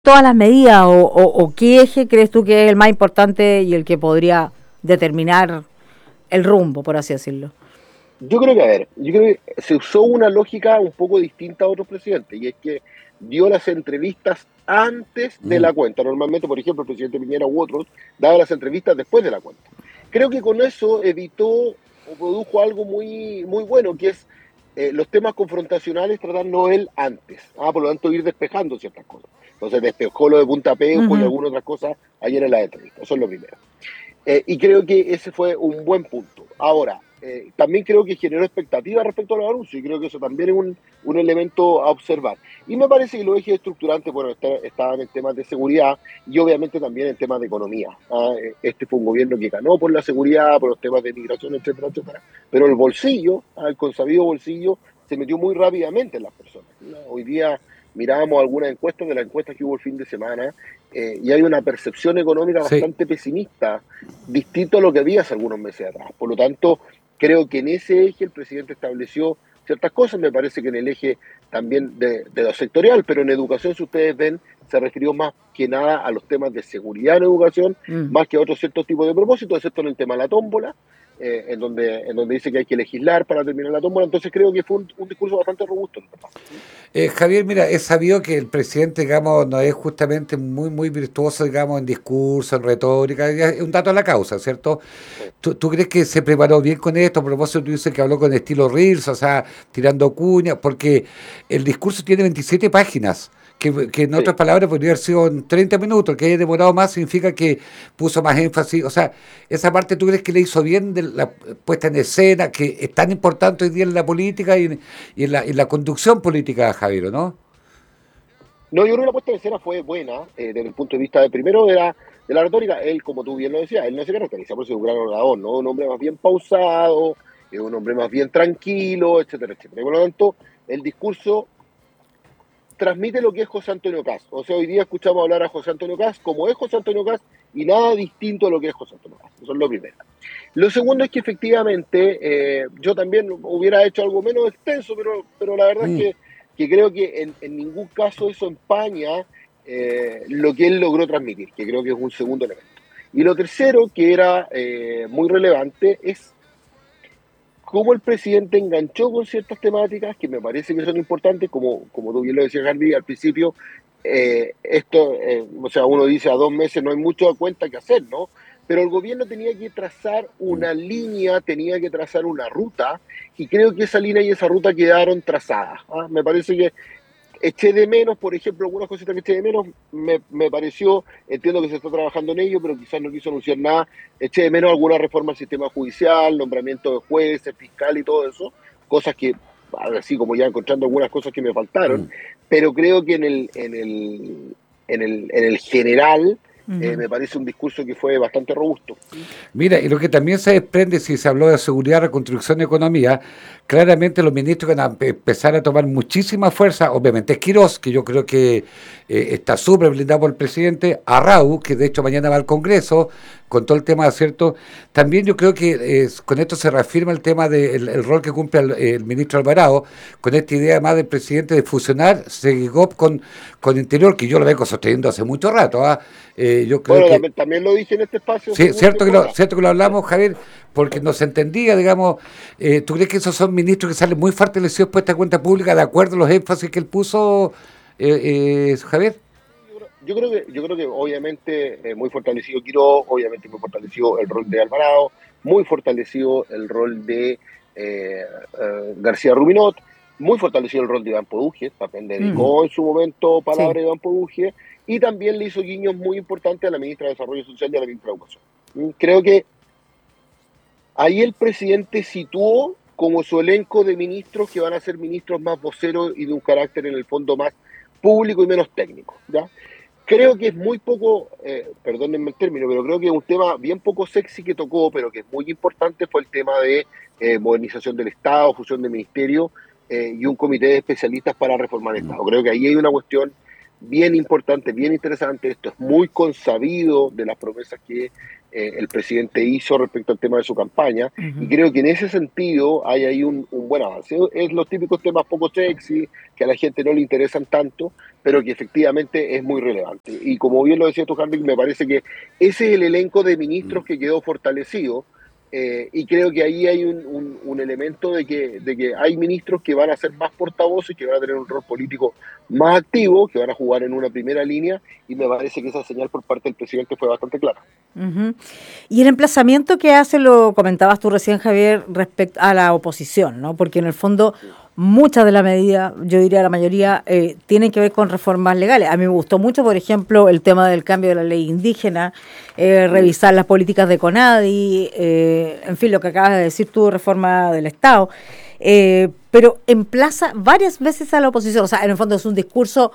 todas las medidas o qué eje crees tú que es el más importante y el que podría determinar el rumbo, por así decirlo? Yo creo que, a ver, yo creo que se usó una lógica un poco distinta a otros presidentes, y es que dio las entrevistas antes de Mm. la cuenta. Normalmente, por ejemplo, el presidente Piñera u otros daban las entrevistas después de la cuenta. Creo que con eso evitó o produjo algo muy, muy bueno, que es los temas confrontacionales tratarlo él antes. Por lo tanto, ir despejando ciertas cosas. Entonces, despejó lo de Punta Peuco y Ujú. algunas otras cosas ayer en la entrevista. Eso es lo primero. Y creo que ese fue un buen punto. Ahora, también creo que generó expectativas respecto a los anuncios, y creo que eso también es un elemento a observar. Y me parece que los ejes estructurantes, bueno, estaban en temas de seguridad y obviamente también en temas de economía. Este fue un gobierno que ganó por la seguridad, por los temas de migración, etcétera, etcétera. Pero el bolsillo, el consabido bolsillo, se metió muy rápidamente en las personas, ¿no? Hoy día mirábamos algunas encuestas de las encuestas que hubo el fin de semana, y hay una percepción económica Sí. bastante pesimista, distinto a lo que había hace algunos meses atrás. Por lo tanto, creo que en ese eje el presidente estableció ciertas cosas. Me parece que en el eje también de lo sectorial, pero en educación, si ustedes ven, se refirió más que nada a los temas de seguridad en educación, Mm. más que a otros ciertos tipos de propósitos, excepto en el tema de la tómbola, en donde dice que hay que legislar para terminar la tómbola. Entonces creo que fue un discurso bastante robusto, en verdad. Javier, mira, es sabido que el presidente, digamos, no es justamente muy virtuoso, digamos, en discurso, en retórica, ya es un dato a la causa, ¿cierto? Sí. ¿Tú crees que se preparó bien con esto? A propósito, tú dices que habló con estilo Reels, o sea, tirando cuñas, porque el discurso tiene 27 páginas, que en otras Sí. palabras podría haber sido en 30 minutos, que haya demorado más significa que puso más énfasis, o sea, esa parte tú crees que le hizo bien de la puesta en escena, que es tan importante hoy día en la política y en la conducción política, Javier, ¿no? No, yo creo que la puesta en escena fue buena, desde el punto de vista de primero de la retórica. Él, como tú bien lo decías, él no se caracteriza por ser un gran orador, ¿no? Un hombre más bien pausado, un hombre más bien tranquilo, etcétera, etcétera. Y por lo tanto, el discurso transmite lo que es José Antonio Caz. O sea, hoy día escuchamos hablar a José Antonio Caz como es José Antonio Caz y nada distinto a lo que es José Antonio Caz. Eso es lo primero. Lo segundo es que efectivamente yo también hubiera hecho algo menos extenso, pero la verdad es Mm. que creo que en ningún caso eso empaña lo que él logró transmitir, que creo que es un segundo elemento. Y lo tercero, que era muy relevante, es cómo el presidente enganchó con ciertas temáticas que me parece que son importantes, como tú bien lo decías, Hardy, al principio. O sea, uno dice a 2 meses no hay mucho a cuenta que hacer, ¿no? Pero el gobierno tenía que trazar Mm. una línea, tenía que trazar una ruta, y creo que esa línea y esa ruta quedaron trazadas. Me parece que eché de menos, por ejemplo, algunas cositas que eché de menos, me pareció, entiendo que se está trabajando en ello, pero quizás no quiso anunciar nada. Eché de menos alguna reforma al sistema judicial, nombramiento de jueces, fiscal y todo eso, cosas que, así como ya encontrando algunas cosas que me faltaron, Mm. pero creo que en el general, Ujú. me parece un discurso que fue bastante robusto. Mira, y lo que también se desprende, si se habló de seguridad, reconstrucción y economía, claramente los ministros van a empezar a tomar muchísima fuerza, obviamente Quirós, que yo creo que está súper blindado por el presidente, Arrau, que de hecho mañana va al Congreso, con todo el tema, ¿cierto? También yo creo que con esto se reafirma el tema del rol que cumple el ministro Alvarado, con esta idea más del presidente de fusionar Segigop con Interior, que yo lo vengo sosteniendo hace mucho rato. Yo creo Bueno, que también lo dije en este espacio hace sí, algún cierto que tiempo lo, atrás. cierto que lo Sí. hablamos, Javier, porque no se entendía, digamos, ¿tú crees que esos son ministros que salen muy fortalecidos por esta cuenta pública de acuerdo a los énfasis que él puso, Javier? Yo creo que obviamente muy fortalecido Quiró, obviamente muy fortalecido el rol de Alvarado, muy fortalecido el rol de García Rubinot, muy fortalecido el rol de Iván Poduje, también Mm. dedicó en su momento Sí. palabra a Iván Poduje, y también le hizo guiños muy importantes a la ministra de Desarrollo Social y a la ministra de Educación. Creo que ahí el presidente situó como su elenco de ministros que van a ser ministros más voceros y de un carácter en el fondo más público y menos técnico, ¿ya? Creo que es muy poco, perdónenme el término, pero creo que es un tema bien poco sexy que tocó, pero que es muy importante, fue el tema de modernización del Estado, fusión de ministerios, y un comité de especialistas para reformar el Estado. Creo que ahí hay una cuestión bien importante, bien interesante. Esto es muy consabido de las promesas que el presidente hizo respecto al tema de su campaña, y Ujú. creo que en ese sentido hay ahí un buen avance. Es los típicos temas poco sexy, que a la gente no le interesan tanto, pero que efectivamente es muy relevante. Y como bien lo decía tú, Harvick, me parece que ese es el elenco de ministros que quedó fortalecido, y creo que ahí hay un elemento de que hay ministros que van a ser más portavoces, que van a tener un rol político más activo, que van a jugar en una primera línea, y me parece que esa señal por parte del presidente fue bastante clara. Ujú. Y el emplazamiento que hace, lo comentabas tú recién, Javier, respecto a la oposición, ¿no? Porque en el fondo muchas de las medidas, yo diría la mayoría, tienen que ver con reformas legales. A mí me gustó mucho, por ejemplo, el tema del cambio de la ley indígena, revisar las políticas de CONADI, en fin, lo que acabas de decir tú, reforma del Estado. Pero emplaza varias veces a la oposición, o sea, en el fondo es un discurso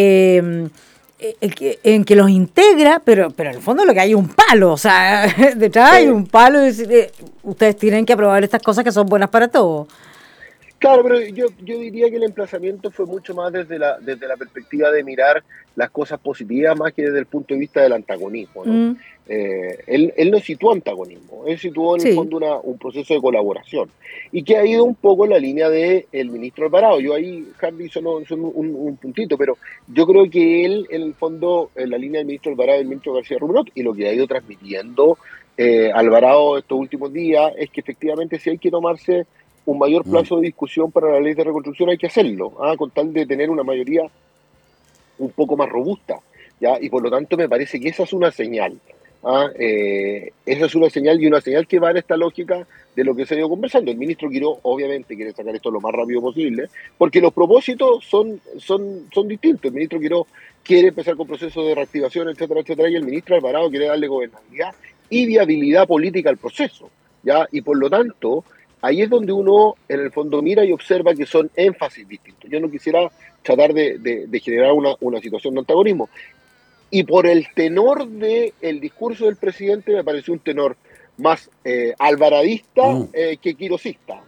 en que los integra, pero en el fondo lo que hay es un palo, o sea, detrás hay un palo y decir, ustedes tienen que aprobar estas cosas que son buenas para todos. Claro, pero yo diría que el emplazamiento fue mucho más desde la perspectiva de mirar las cosas positivas más que desde el punto de vista del antagonismo, ¿no? Mm, Él no situó antagonismo, él situó en el sí. fondo un proceso de colaboración y que ha ido un poco en la línea del ministro Alvarado. Yo ahí, Harvey, solo un puntito, pero yo creo que él, en el fondo, en la línea del ministro Alvarado y el ministro García Rubrot, y lo que ha ido transmitiendo Alvarado estos últimos días, es que efectivamente si hay que tomarse un mayor plazo de discusión para la ley de reconstrucción, hay que hacerlo, con tal de tener una mayoría un poco más robusta, ¿ya? Y por lo tanto me parece que esa es una señal. Esa es una señal, y una señal que va en esta lógica de lo que se ha ido conversando. El ministro Quiró obviamente quiere sacar esto lo más rápido posible, porque los propósitos son distintos. El ministro Quiró quiere empezar con procesos de reactivación, etcétera, etcétera, y el ministro Alvarado quiere darle gobernabilidad y viabilidad política al proceso, ¿ya? Y por lo tanto, ahí es donde uno en el fondo mira y observa que son énfasis distintos. Yo no quisiera tratar de generar una situación de antagonismo. Y por el tenor del discurso del presidente me pareció un tenor más alvaradista que quirosista.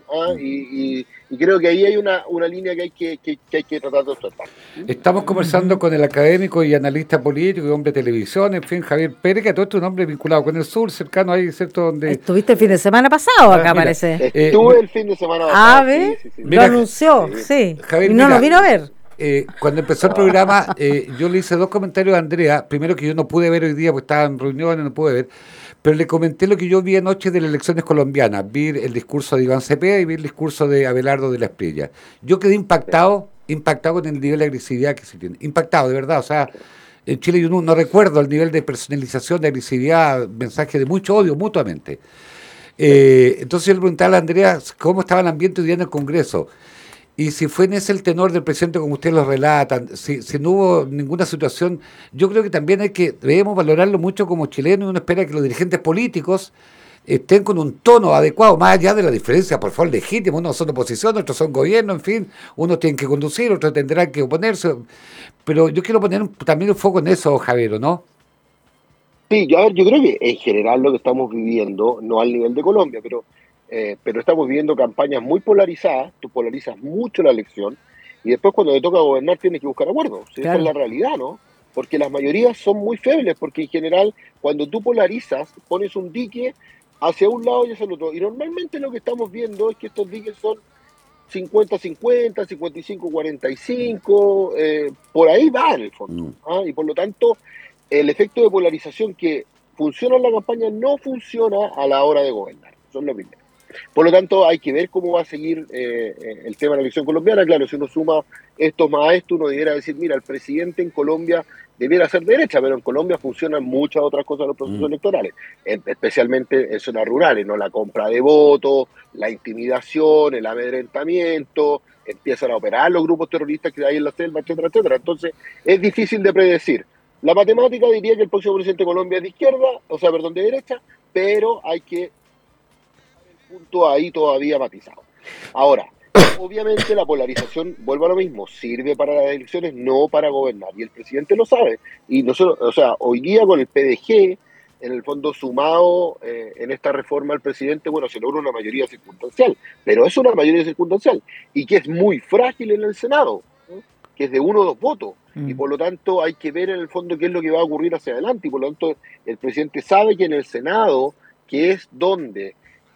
Y creo que ahí hay una línea que hay que tratar de observar. Estamos conversando con el académico y analista político y hombre de televisión, en fin, Javier Pérez, que a todo esto es un hombre vinculado con el sur, cercano ahí, ¿cierto? Donde Estuviste el fin de semana pasado acá, mira, parece. Estuve el fin de semana A pasado, ver, sí. lo mira, anunció, sí. Javier, Y no nos mira, vino a ver. cuando empezó el programa, yo le hice dos comentarios a Andrea. Primero, que yo no pude ver hoy día porque estaba en reuniones, no pude ver. Pero le comenté lo que yo vi anoche de las elecciones colombianas. Vi el discurso de Iván Cepeda y vi el discurso de Abelardo de la Espriella. Yo quedé impactado con el nivel de agresividad que se tiene. Impactado, de verdad. O sea, en Chile yo no recuerdo el nivel de personalización, de agresividad, mensaje de mucho odio mutuamente. Entonces yo le preguntaba a Andrea cómo estaba el ambiente hoy día en el Congreso. Y si fue en ese el tenor del presidente como ustedes lo relatan, si no hubo ninguna situación, yo creo que también debemos valorarlo mucho como chilenos, y uno espera que los dirigentes políticos estén con un tono adecuado, más allá de la diferencia, por favor, legítima. Unos son oposición, otros son gobierno, en fin, unos tienen que conducir, otros tendrán que oponerse. Pero yo quiero poner también un foco en eso, Javier, ¿no? Sí, a ver, yo creo que en general lo que estamos viviendo, no al nivel de Colombia, pero estamos viviendo campañas muy polarizadas. Tú polarizas mucho la elección y después cuando te toca gobernar tienes que buscar acuerdos. ¿Sí? Esa es Claro. la realidad, ¿no? Porque las mayorías son muy febles, porque en general cuando tú polarizas pones un dique hacia un lado y hacia el otro. Y normalmente lo que estamos viendo es que estos diques son 50-50, 55-45, por ahí va en el fondo. Y por lo tanto, el efecto de polarización que funciona en la campaña no funciona a la hora de gobernar. Eso es lo primero. Por lo tanto, hay que ver cómo va a seguir el tema de la elección colombiana. Claro, si uno suma esto más a esto, uno debiera decir, mira, el presidente en Colombia debiera ser derecha, pero en Colombia funcionan muchas otras cosas en los procesos electorales, especialmente en zonas rurales, ¿no? La compra de votos, la intimidación, el amedrentamiento, empiezan a operar los grupos terroristas que hay en la selva, etcétera, etcétera. Entonces, es difícil de predecir. La matemática diría que el próximo presidente de Colombia es de izquierda, o sea, perdón, de derecha, pero hay que punto ahí todavía matizado. Ahora, obviamente la polarización, vuelvo a lo mismo, sirve para las elecciones, no para gobernar. Y el presidente lo sabe. Y nosotros, o sea, hoy día con el PDG, en el fondo sumado en esta reforma al presidente, bueno, se logra una mayoría circunstancial, pero es una mayoría circunstancial y que es muy frágil en el Senado, ¿no? Que es de 1 o 2 votos. Y por lo tanto hay que ver en el fondo qué es lo que va a ocurrir hacia adelante. Y por lo tanto el presidente sabe que en el Senado, que es donde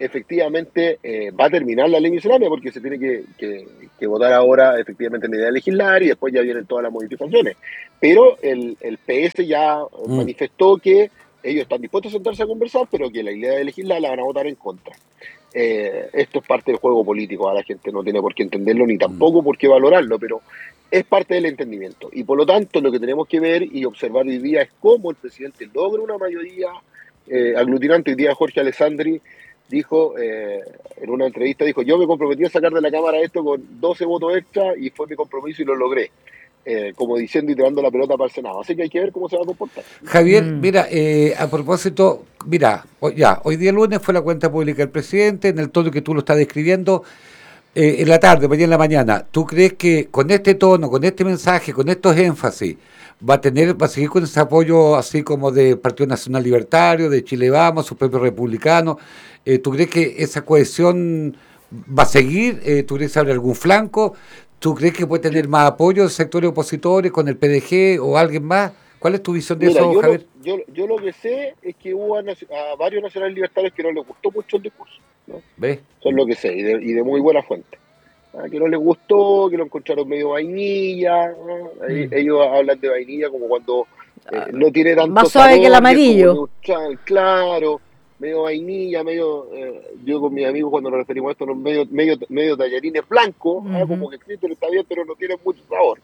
efectivamente va a terminar la ley miscelánea porque se tiene que votar ahora efectivamente en la idea de legislar y después ya vienen todas las modificaciones. Pero el PS ya manifestó que ellos están dispuestos a sentarse a conversar, pero que la idea de legislar la van a votar en contra. Esto es parte del juego político, a la gente no tiene por qué entenderlo ni tampoco por qué valorarlo, pero es parte del entendimiento. Y por lo tanto, lo que tenemos que ver y observar hoy día es cómo el presidente logra una mayoría aglutinante. Hoy día Jorge Alessandri dijo, en una entrevista, dijo, yo me comprometí a sacar de la Cámara esto con 12 votos extra y fue mi compromiso y lo logré. Como diciendo y tirando la pelota para el Senado. Así que hay que ver cómo se va a comportar. Javier, mira, a propósito, mira, hoy día lunes fue la cuenta pública del presidente, en el tono que tú lo estás describiendo, en la tarde, mañana en la mañana. ¿Tú crees que con este tono, con este mensaje, con estos énfasis, va a seguir con ese apoyo así como de Partido Nacional Libertario, de Chile Vamos, sus propios republicanos? ¿Tú crees que esa cohesión va a seguir? ¿Tú crees que abre algún flanco? ¿Tú crees que puede tener más apoyo del sector opositores con el PDG o alguien más? ¿Cuál es tu visión de eso, Javier? Yo lo que sé es que hubo a varios nacionales libertarios que no les gustó mucho el discurso, ¿no? ¿Ves? Eso es lo que sé, y de muy buena fuente. Que no les gustó, que lo encontraron medio vainilla, ¿no? Ellos hablan de vainilla como cuando no tiene tanto más suave que el amarillo. Claro, medio vainilla, medio yo con mis amigos cuando nos referimos a esto, medio tallarines blancos, como que escrito está bien, pero no tiene mucho sabor.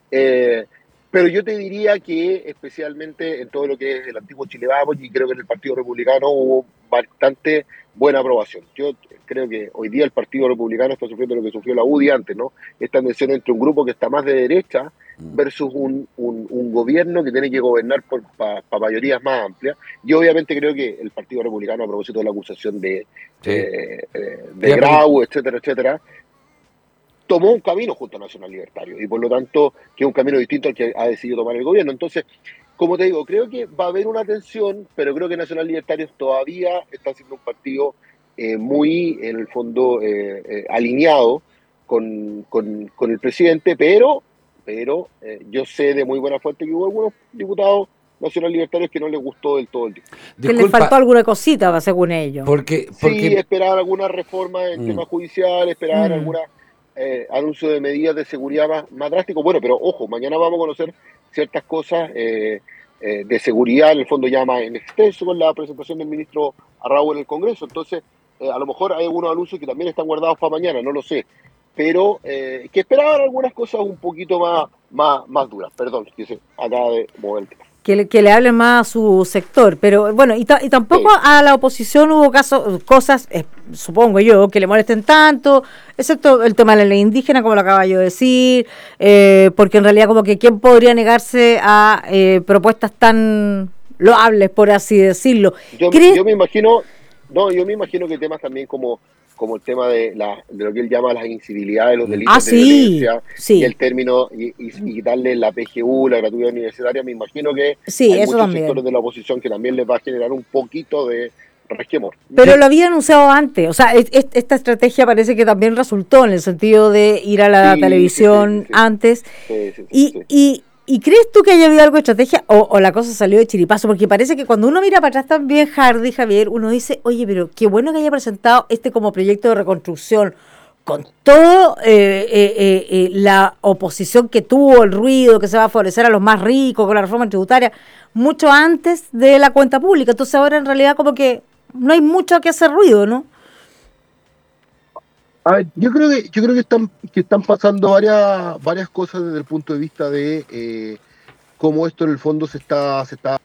Pero yo te diría que especialmente en todo lo que es el antiguo Chile Vamos, y creo que en el Partido Republicano hubo bastante buena aprobación. Yo creo que hoy día el Partido Republicano está sufriendo lo que sufrió la UDI antes, ¿no? Esta tensión entre un grupo que está más de derecha versus un gobierno que tiene que gobernar para mayorías más amplias. Y obviamente creo que el Partido Republicano, a propósito de la acusación de Grau, etcétera, tomó un camino junto a Nacional Libertario y por lo tanto que es un camino distinto al que ha decidido tomar el gobierno. Entonces, como te digo, creo que va a haber una tensión, pero creo que Nacional Libertario todavía está siendo un partido muy, en el fondo, alineado con el presidente, pero yo sé de muy buena fuente que hubo algunos diputados nacional libertarios que no les gustó del todo el discurso. Que les faltó alguna cosita, según ellos. Porque sí, esperaban alguna reforma en tema judicial, esperaban alguna anuncio de medidas de seguridad más drástico. Bueno, pero ojo, mañana vamos a conocer ciertas cosas de seguridad, en el fondo ya más en extenso, con la presentación del ministro Arrau en el Congreso. Entonces, a lo mejor hay algunos anuncios que también están guardados para mañana, no lo sé. Pero que esperaban algunas cosas un poquito más duras. Perdón, que se acaba de mover el tema. Que le hable más a su sector, pero bueno, y tampoco a la oposición hubo cosas, supongo yo, que le molesten tanto, excepto el tema de la ley indígena, como lo acaba yo de decir, porque en realidad como que quién podría negarse a propuestas tan loables, por así decirlo. Yo me imagino que temas también como el tema de lo que él llama las incivilidades, los delitos de violencia, y el término, y darle la PGU, la gratuidad universitaria, me imagino que hay muchos también sectores de la oposición que también les va a generar un poquito de resquemor. Pero lo había anunciado antes, o sea, esta estrategia parece que también resultó en el sentido de ir a la televisión antes. ¿Y crees tú que haya habido algo de estrategia o la cosa salió de chiripazo? Porque parece que cuando uno mira para atrás también, Hardy, Javier, uno dice, oye, pero qué bueno que haya presentado como proyecto de reconstrucción, con todo la oposición que tuvo, el ruido que se va a favorecer a los más ricos con la reforma tributaria, mucho antes de la cuenta pública. Entonces ahora en realidad como que no hay mucho que hacer ruido, ¿no? Yo creo que están pasando varias cosas desde el punto de vista de cómo esto en el fondo se está.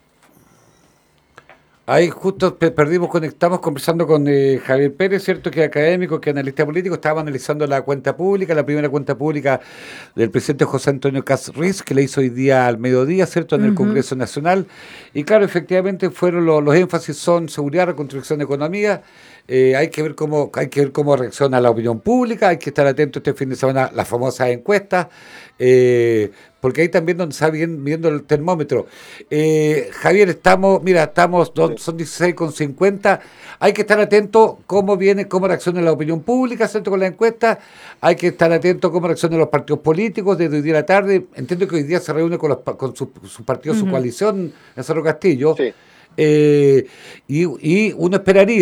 Ahí justo estamos conversando con Javier Pérez, ¿cierto? Que es académico, que es analista político. Estábamos analizando la cuenta pública, la primera cuenta pública del presidente José Antonio Kast Riz, que le hizo hoy día al mediodía, ¿cierto? En el Congreso Nacional. Y claro, efectivamente fueron los énfasis son seguridad, reconstrucción, economía. Hay que ver cómo reacciona la opinión pública, hay que estar atento este fin de semana a las famosas encuestas, porque ahí también donde está viendo el termómetro. Javier, son 16:50, hay que estar atento cómo reacciona la opinión pública, ¿cierto? Con la encuesta, hay que estar atento cómo reaccionan los partidos políticos desde hoy día a la tarde. Entiendo que hoy día se reúne con su partido, su coalición en Cerro Castillo. Sí. Y uno esperaría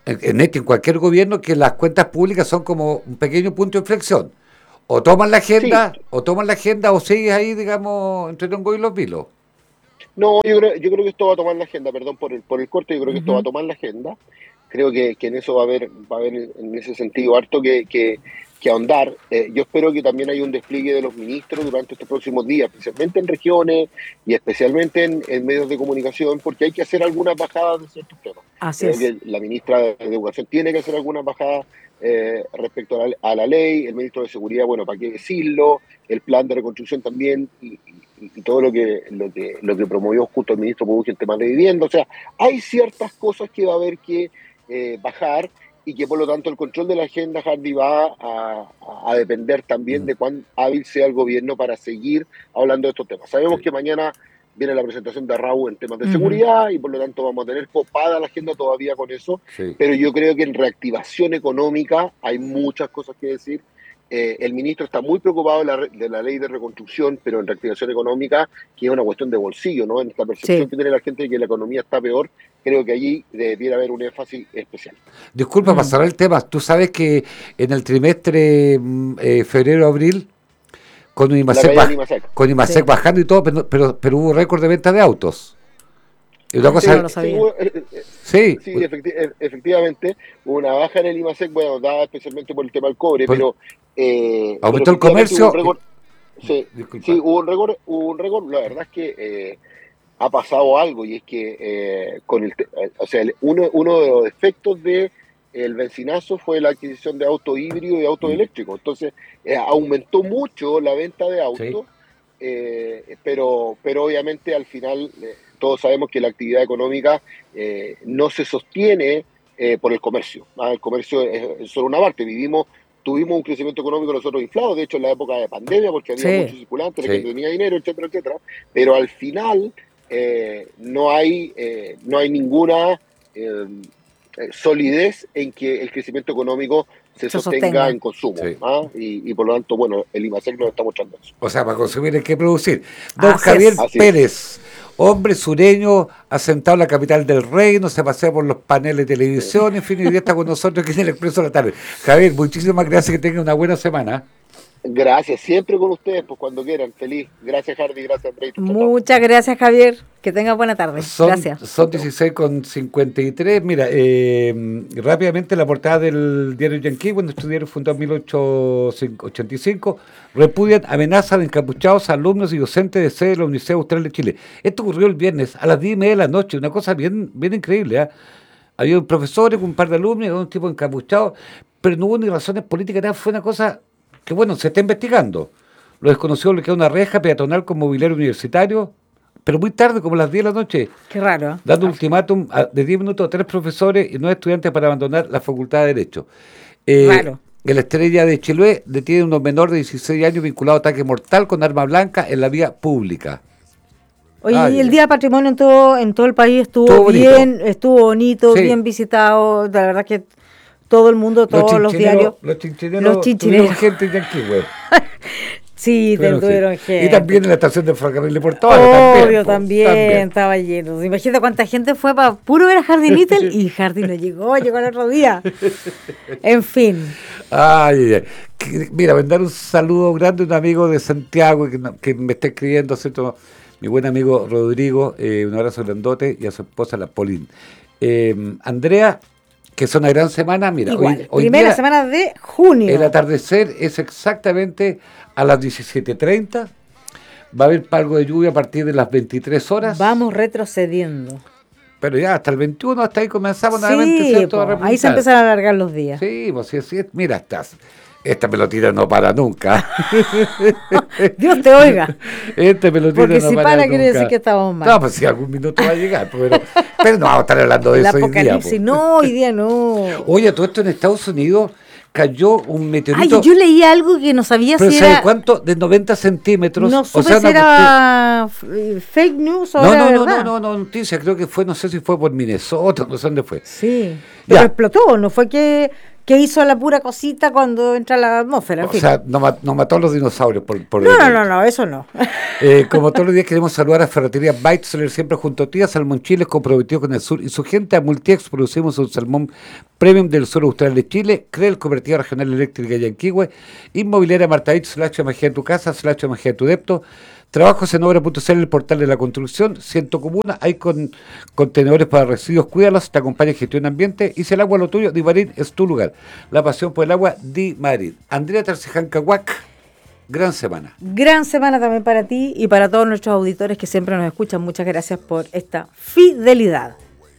en cualquier gobierno, que las cuentas públicas son como un pequeño punto de inflexión. O toman la agenda, Sí. o sigues ahí, digamos, entre Tongo y los Vilos. No, yo creo que esto va a tomar la agenda, perdón por el corte, yo creo que esto va a Ujú. tomar la agenda. Creo que en eso va a haber en ese sentido harto que ahondar. Yo espero que también haya un despliegue de los ministros durante estos próximos días, especialmente en regiones y especialmente en medios de comunicación, porque hay que hacer algunas bajadas de ciertos temas. Así Creo es. que la ministra de Educación tiene que hacer algunas bajadas respecto a la ley, el ministro de Seguridad, bueno, para qué decirlo, el plan de reconstrucción también, y todo lo que promovió justo el ministro Puig en temas de vivienda. O sea, hay ciertas cosas que va a haber que bajar, y que por lo tanto el control de la agenda, Hardy, va a depender también Mm. de cuán hábil sea el gobierno para seguir hablando de estos temas. Sabemos Sí, que mañana viene la presentación de Raúl en temas de Ujú. seguridad, y por lo tanto vamos a tener copada la agenda todavía con eso, sí. pero yo creo que en reactivación económica hay muchas cosas que decir. El ministro está muy preocupado de la ley de reconstrucción, pero en reactivación económica, que es una cuestión de bolsillo, ¿no? En esta percepción Sí. que tiene la gente de que la economía está peor, creo que allí debiera haber un énfasis especial. Disculpa, para Mm. cerrar el tema, tú sabes que en el trimestre febrero-abril, con La IMASEC, caída de Limasec. con IMASEC Sí. bajando y todo, pero hubo récord de venta de autos. Y una Ah, eso no cosa, lo Sí, sabía. sí, sí, efectivamente, hubo una baja en el IMASEC, bueno, dada especialmente por el tema del cobre, pues, pero aumentó el efectivamente hubo un comercio. récord. Sí, sí, Disculpa. hubo un récord. La verdad es que ha pasado algo, y es que o sea, uno de los efectos de el benzinazo fue la adquisición de autos híbridos y autos Mm, eléctricos. Entonces, aumentó mucho la venta de sí, autos, pero obviamente al final todos sabemos que la actividad económica no se sostiene por el comercio. El comercio es solo una parte. Tuvimos un crecimiento económico nosotros inflado, de hecho en la época de pandemia, porque había Sí. muchos circulantes, la sí. gente tenía dinero, etcétera, etcétera, pero al final no hay ninguna solidez en que el crecimiento económico se Se sostenga sostenga. en consumo. Sí. Y por lo tanto, bueno, el IMASEC nos está mostrando eso. O sea, para consumir hay que producir. Don Así Javier es. Así es. Pérez, hombre sureño, asentado en la capital del reino, se pasea por los paneles de Sí. televisión, en fin, hoy día está con nosotros aquí en el Expreso de la Tarde. Javier, muchísimas gracias, que tenga una buena semana. Gracias, siempre con ustedes, pues cuando quieran. Feliz. Gracias, Hardy. Gracias, Andrés. Chao, chao. Muchas gracias, Javier. Que tengas buena tarde. Gracias. Son 16:53. Mira, rápidamente la portada del diario Yankee, cuando este diario fundado en 1885, repudian amenazas de encapuchados a alumnos y docentes de sede de la Universidad Austral de Chile. Esto ocurrió el viernes a las 10:30 de la noche, una cosa bien, bien increíble, ¿ah? Había un profesor con un par de alumnos y un tipo encapuchado, pero no hubo ni razones políticas, nada, fue una cosa que, bueno, se está investigando. Lo desconocido le quedó una reja peatonal con mobiliario universitario, pero muy tarde, como a las 10 de la noche, Qué raro, ¿eh? dando un ultimátum de 10 minutos a 3 profesores y 9 estudiantes para abandonar la Facultad de Derecho. Raro. La estrella de Chiloé detiene a un menor de 16 años vinculado a ataque mortal con arma blanca en la vía pública. Oye, Ay, y el ay. Día del Patrimonio en todo el país Estuvo estuvo bonito. bien, estuvo bonito, Sí. bien visitado. La verdad que todo el mundo, todos los diarios. Los chinchineros, Los chinchineros. tuvieron gente en Yankee, güey. Sí, tuvieron gente. Y también en la estación de ferrocarril de Puerto Varas, Obvio, po, también estaba lleno. Imagínate cuánta gente fue para puro ver a Hardy Little y Hardy no llegó el otro día. En fin. Ay, ay, ay. Mira, mandar un saludo grande a un amigo de Santiago que me está escribiendo, ¿cierto? Mi buen amigo Rodrigo, un abrazo grandote, y a su esposa, la Pauline. Andrea, que es una gran semana, mira, Igual, hoy primera día semana de junio. el atardecer es exactamente a las 17:30. Va a haber algo de lluvia a partir de las 23 horas. Vamos retrocediendo. Pero ya hasta el 21, hasta ahí comenzamos nuevamente, Sí, ¿cierto? po, A repuntar. ahí se empiezan a alargar los días. Sí, pues sí, sí. Mira, esta pelotita no para nunca. Dios te oiga. Esta pelotita Porque no si para para nunca. quiere decir que estamos mal. No, pues si algún minuto va a llegar, pero no vamos a estar hablando de El eso hoy día. apocalipsis, Po. no, hoy día no. Oye, todo esto en Estados Unidos cayó un Ay, meteorito. yo leí algo que no sabía pero si ¿sabe era. cuánto? De 90 centímetros. No o supe sea, si era fake news o no, era no, no, verdad. no, noticia. Creo que fue, no sé si fue por Minnesota, no sé dónde fue. Sí, Ya. pero explotó, no fue que que hizo la pura cosita cuando entra a la atmósfera. O sea, no mató a los dinosaurios. No, eso no. Como todos los días queremos saludar a Ferretería Weitzler, siempre junto a ti, a Salmón Chile, comprometido con el sur y su gente. A Multiex producimos un salmón premium del sur austral de Chile. Creel, Cooperativa Regional Eléctrica Yanquihue. Inmobiliaria Martavich, /magia en tu casa, /magia en tu depto. Trabajos en obra.cl, el portal de la construcción. 100 comunas, hay contenedores para residuos, cuídalos, te acompaña en gestión ambiente. Y si el agua es lo tuyo, Dimarín es tu lugar. La pasión por el agua, Dimarín. Andrea Tarciján Cahuac, gran semana. Gran semana también para ti y para todos nuestros auditores que siempre nos escuchan. Muchas gracias por esta fidelidad.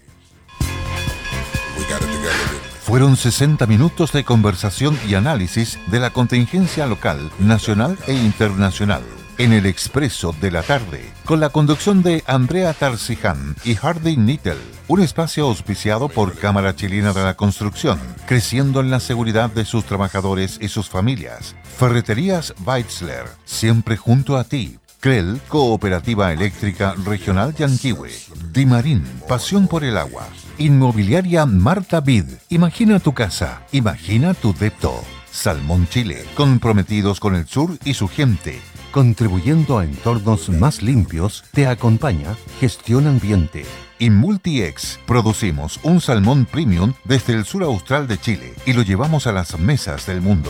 Fueron 60 minutos de conversación y análisis de la contingencia local, nacional e internacional. En el Expreso de la Tarde, con la conducción de Andrea Tarciján y Hardy Nittel, un espacio auspiciado por Cámara Chilena de la Construcción, creciendo en la seguridad de sus trabajadores y sus familias. Ferreterías Weitzler, siempre junto a ti. Creel, Cooperativa Eléctrica Regional Yanquihue. Dimarín, pasión por el agua. Inmobiliaria Marta Vid, imagina tu casa, imagina tu depto. Salmón Chile, comprometidos con el sur y su gente. Contribuyendo a entornos más limpios, te acompaña Gestión Ambiente. Y Multiex, producimos un salmón premium desde el sur austral de Chile y lo llevamos a las mesas del mundo.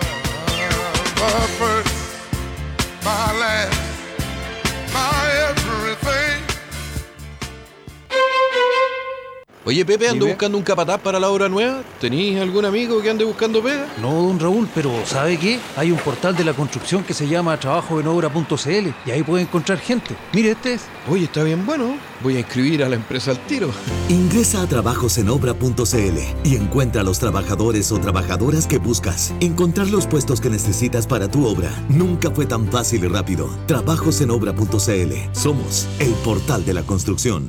Oye, Pepe, ando buscando un capataz para la obra nueva. ¿Tenís algún amigo que ande buscando pega? No, don Raúl, pero ¿sabe qué? Hay un portal de la construcción que se llama trabajoenobra.cl y ahí puede encontrar gente. Mire, este es. Oye, está bien bueno. Voy a inscribir a la empresa al tiro. Ingresa a trabajosenobra.cl y encuentra a los trabajadores o trabajadoras que buscas. Encontrar los puestos que necesitas para tu obra nunca fue tan fácil y rápido. Trabajosenobra.cl. Somos el portal de la construcción.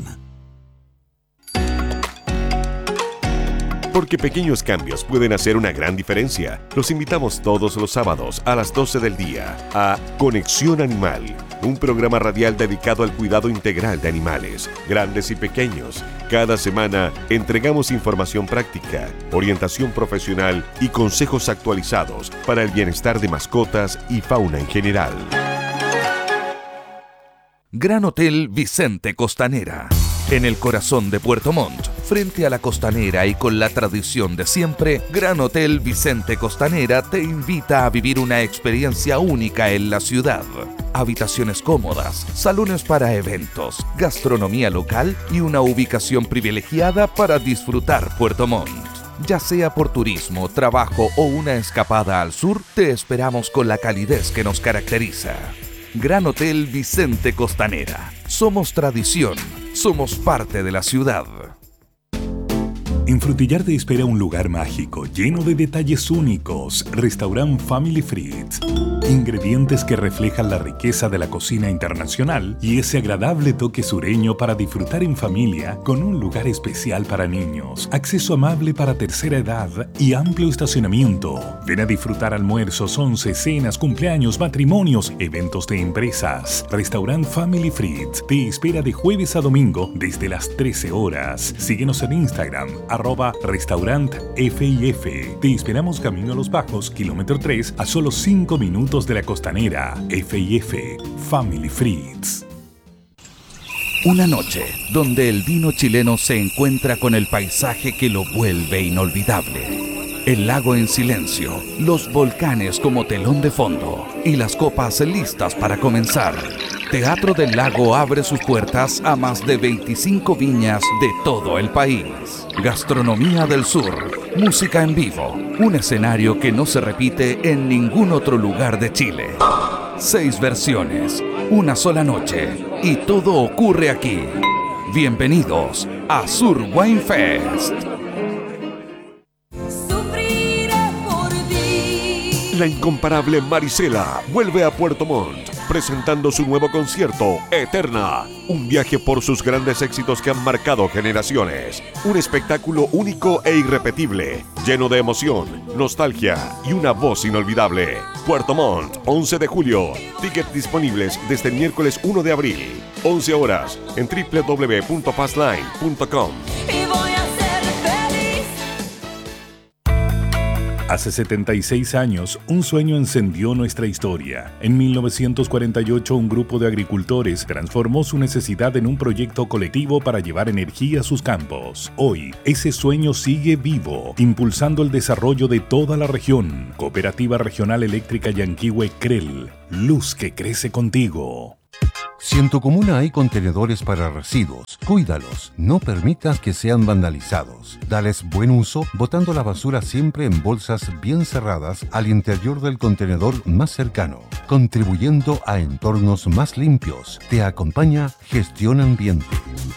Porque pequeños cambios pueden hacer una gran diferencia. Los invitamos todos los sábados a las 12 del día a Conexión Animal, un programa radial dedicado al cuidado integral de animales, grandes y pequeños. Cada semana entregamos información práctica, orientación profesional y consejos actualizados para el bienestar de mascotas y fauna en general. Gran Hotel Vicente Costanera. En el corazón de Puerto Montt, frente a la costanera y con la tradición de siempre, Gran Hotel Vicente Costanera te invita a vivir una experiencia única en la ciudad. Habitaciones cómodas, salones para eventos, gastronomía local y una ubicación privilegiada para disfrutar Puerto Montt. Ya sea por turismo, trabajo o una escapada al sur, te esperamos con la calidez que nos caracteriza. Gran Hotel Vicente Costanera. Somos tradición. Somos parte de la ciudad. En Frutillar te espera un lugar mágico, lleno de detalles únicos. Restaurant Family Frites. Ingredientes que reflejan la riqueza de la cocina internacional y ese agradable toque sureño para disfrutar en familia con un lugar especial para niños, acceso amable para tercera edad y amplio estacionamiento. Ven a disfrutar almuerzos, once, cenas, cumpleaños, matrimonios, eventos de empresas. Restaurant Family Frites te espera de jueves a domingo desde las 13 horas. Síguenos en Instagram, @restaurantfif. Te esperamos camino a Los Bajos, kilómetro 3, a solo 5 minutos de la costanera. FIF, Family Frites. Una noche donde el vino chileno se encuentra con el paisaje que lo vuelve inolvidable. El lago en silencio, los volcanes como telón de fondo y las copas listas para comenzar. Teatro del Lago abre sus puertas a más de 25 viñas de todo el país. Gastronomía del Sur, música en vivo, un escenario que no se repite en ningún otro lugar de Chile. 6 versiones, una sola noche y todo ocurre aquí. Bienvenidos a Sur Wine Fest. La incomparable Marisela vuelve a Puerto Montt, presentando su nuevo concierto, Eterna. Un viaje por sus grandes éxitos que han marcado generaciones. Un espectáculo único e irrepetible, lleno de emoción, nostalgia y una voz inolvidable. Puerto Montt, 11 de julio. Tickets disponibles desde el miércoles 1 de abril. 11 horas en www.passline.com. Hace 76 años, un sueño encendió nuestra historia. En 1948, un grupo de agricultores transformó su necesidad en un proyecto colectivo para llevar energía a sus campos. Hoy, ese sueño sigue vivo, impulsando el desarrollo de toda la región. Cooperativa Regional Eléctrica Yanquihue CREL, luz que crece contigo. Si en tu comuna hay contenedores para residuos, cuídalos, no permitas que sean vandalizados. Dales buen uso, botando la basura siempre en bolsas bien cerradas al interior del contenedor más cercano, contribuyendo a entornos más limpios. Te acompaña Gestión Ambiente.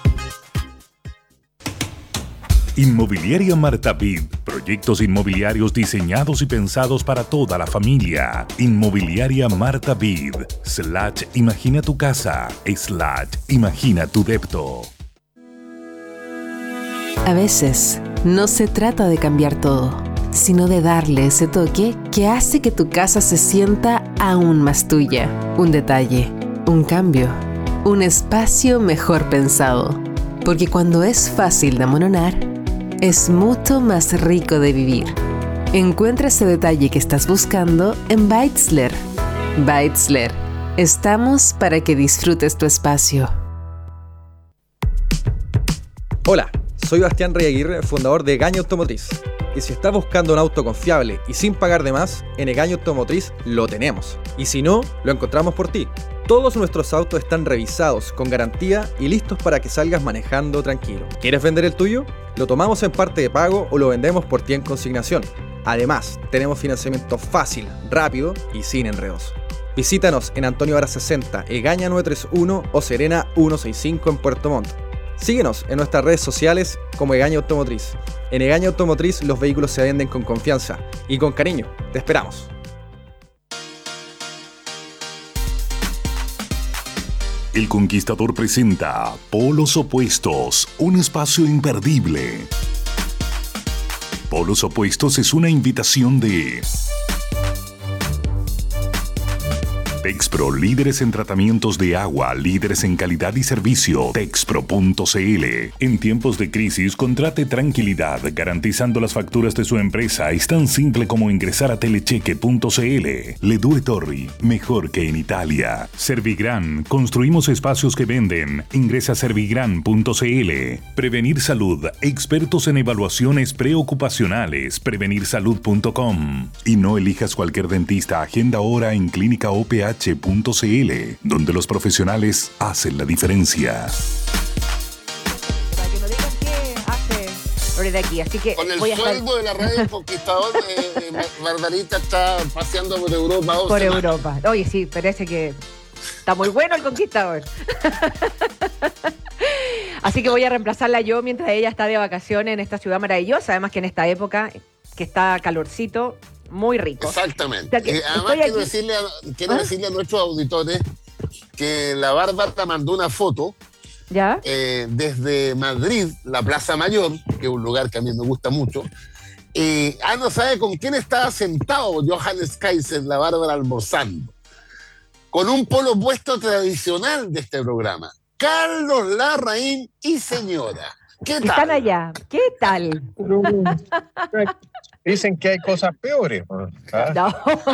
Inmobiliaria Marta Vid. Proyectos inmobiliarios diseñados y pensados para toda la familia. Inmobiliaria Marta Vid. / Imagina tu casa. / Imagina tu depto. A veces, no se trata de cambiar todo, sino de darle ese toque que hace que tu casa se sienta aún más tuya. Un detalle, un cambio, un espacio mejor pensado. Porque cuando es fácil de amononar, es mucho más rico de vivir. Encuentra ese detalle que estás buscando en Beitzler. Beitzler. Estamos para que disfrutes tu espacio. Hola, soy Bastián Rey Aguirre, fundador de Egaña Automotriz. Y si estás buscando un auto confiable y sin pagar de más, en Egaña Automotriz lo tenemos. Y si no, lo encontramos por ti. Todos nuestros autos están revisados, con garantía y listos para que salgas manejando tranquilo. ¿Quieres vender el tuyo? Lo tomamos en parte de pago o lo vendemos por ti en consignación. Además, tenemos financiamiento fácil, rápido y sin enredos. Visítanos en Antonio Vara 60, Egaña 931 o Serena 165 en Puerto Montt. Síguenos en nuestras redes sociales como Egaña Automotriz. En Egaña Automotriz los vehículos se venden con confianza y con cariño. Te esperamos. El Conquistador presenta Polos Opuestos, un espacio imperdible. Polos Opuestos es una invitación de Texpro, líderes en tratamientos de agua, líderes en calidad y servicio. Texpro.cl. En tiempos de crisis, contrate tranquilidad, garantizando las facturas de su empresa. Es tan simple como ingresar a telecheque.cl. Ledue Torri, mejor que en Italia. Servigran, construimos espacios que venden. Ingresa a servigran.cl. Prevenir Salud, expertos en evaluaciones preocupacionales. Prevenirsalud.com. Y no elijas cualquier dentista, agenda ahora en Clínica OPH.cl, donde los profesionales hacen la diferencia. Para que no digan qué hace Lorena aquí, así que con el sueldo de la radio El Conquistador, Barbarita está paseando por Europa. Por Europa. Oye, sí, parece que está muy bueno el Conquistador. Así que voy a reemplazarla yo mientras ella está de vacaciones en esta ciudad maravillosa, además que en esta época que está calorcito, muy rico. Exactamente. O sea que además quiero decirle a nuestros auditores que la Bárbara mandó una foto. ¿Ya? Desde Madrid, la Plaza Mayor, que es un lugar que a mí me gusta mucho. No sabe con quién estaba sentado Johannes Kaiser, la Bárbara, almorzando. Con un polo opuesto tradicional de este programa. Carlos Larraín y señora. ¿Qué tal? Están allá. ¿Qué tal? Dicen que hay cosas peores. ¿Ah? No.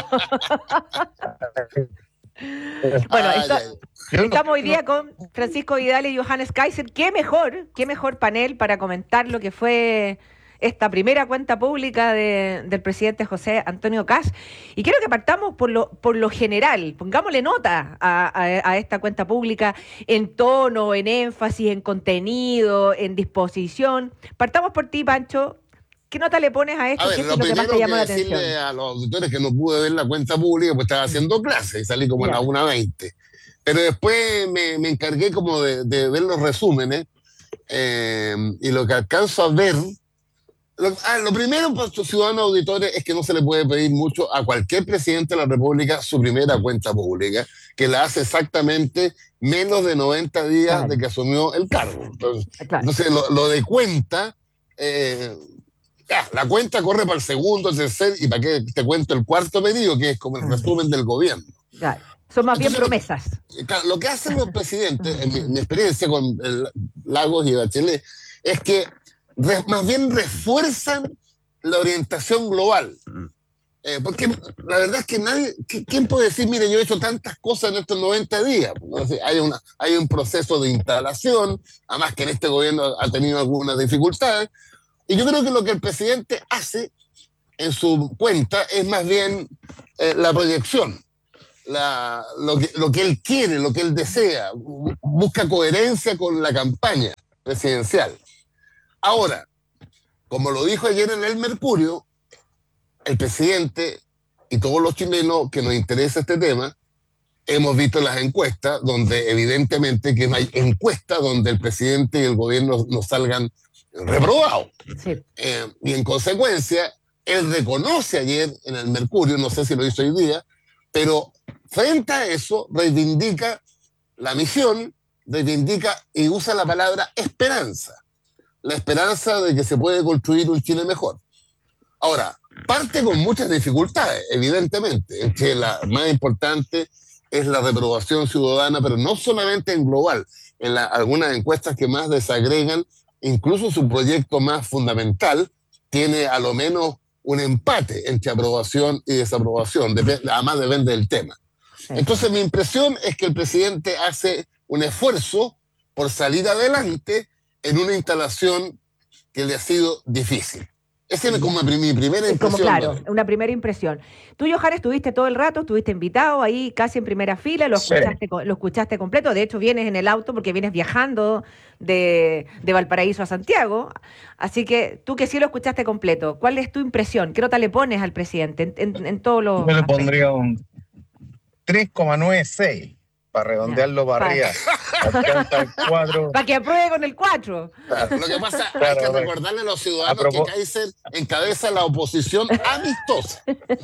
Bueno, estamos hoy día con Francisco Vidal y Johannes Kaiser. Qué mejor panel para comentar lo que fue esta primera cuenta pública del presidente José Antonio Kast. Y quiero que partamos por lo general, pongámosle nota a esta cuenta pública en tono, en énfasis, en contenido, en disposición. Partamos por ti, Pancho. ¿Qué nota le pones a esto? A ver, lo que más te llamó la atención? Decirle a los auditores que no pude ver la cuenta pública, pues estaba haciendo clase y salí como a las 1:20. Pero después me encargué como de ver los resúmenes y lo que alcanzo a ver. Lo primero para sus ciudadanos auditores es que no se le puede pedir mucho a cualquier presidente de la República su primera cuenta pública, que la hace exactamente menos de 90 días de que asumió el cargo. Entonces lo de cuenta... la cuenta corre para el segundo, el tercer y para qué te cuento el cuarto pedido, que es como el resumen del gobierno. Claro. Son más bien promesas. Lo que hacen los presidentes, en mi experiencia con Lagos y Bachelet, es que más bien refuerzan la orientación global. Porque la verdad es que ¿quién puede decir, mire, yo he hecho tantas cosas en estos 90 días? Hay un proceso de instalación, además que en este gobierno ha tenido algunas dificultades, y yo creo que lo que el presidente hace en su cuenta es más bien la proyección, lo que él quiere, lo que él desea, busca coherencia con la campaña presidencial. Ahora, como lo dijo ayer en el Mercurio, el presidente y todos los chilenos que nos interesa este tema, hemos visto las encuestas donde evidentemente que no hay encuesta donde el presidente y el gobierno no salgan reprobados. Sí. Y en consecuencia, él reconoce ayer en el Mercurio, no sé si lo hizo hoy día, pero frente a eso reivindica la misión, reivindica y usa la palabra esperanza. La esperanza de que se puede construir un Chile mejor. Ahora, parte con muchas dificultades, evidentemente, es que la más importante es la reprobación ciudadana, pero no solamente en global, en algunas encuestas que más desagregan, incluso su proyecto más fundamental tiene a lo menos un empate entre aprobación y desaprobación, además depende del tema. Entonces mi impresión es que el presidente hace un esfuerzo por salir adelante en una instalación que le ha sido difícil. Esa es como mi primera impresión. Como, claro, una primera impresión. Tú, Johan, estuviste todo el rato, estuviste invitado ahí casi en primera fila, lo escuchaste completo. De hecho, vienes en el auto porque vienes viajando de Valparaíso a Santiago. Así que tú que sí lo escuchaste completo, ¿cuál es tu impresión? ¿Qué nota le pones al presidente en todos los Yo le pondría un 3,96 para redondearlo para arriba. Para que apruebe con el 4. Claro, lo que pasa es hay que recordarle a los ciudadanos que Kaiser encabeza la oposición amistosa.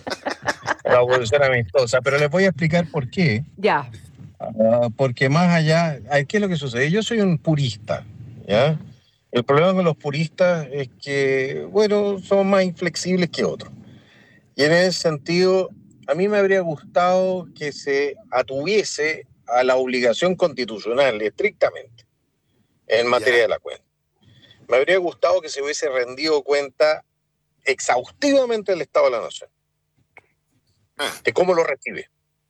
La oposición amistosa, pero les voy a explicar por qué. Ya. Porque más allá, ¿qué es lo que sucede? Yo soy un purista, ¿ya? El problema con los puristas es que, bueno, son más inflexibles que otros. Y en ese sentido, a mí me habría gustado que se atuviese a la obligación constitucional, estrictamente, en materia de la cuenta. Me habría gustado que se hubiese rendido cuenta exhaustivamente del Estado de la Nación, de cómo lo recibe,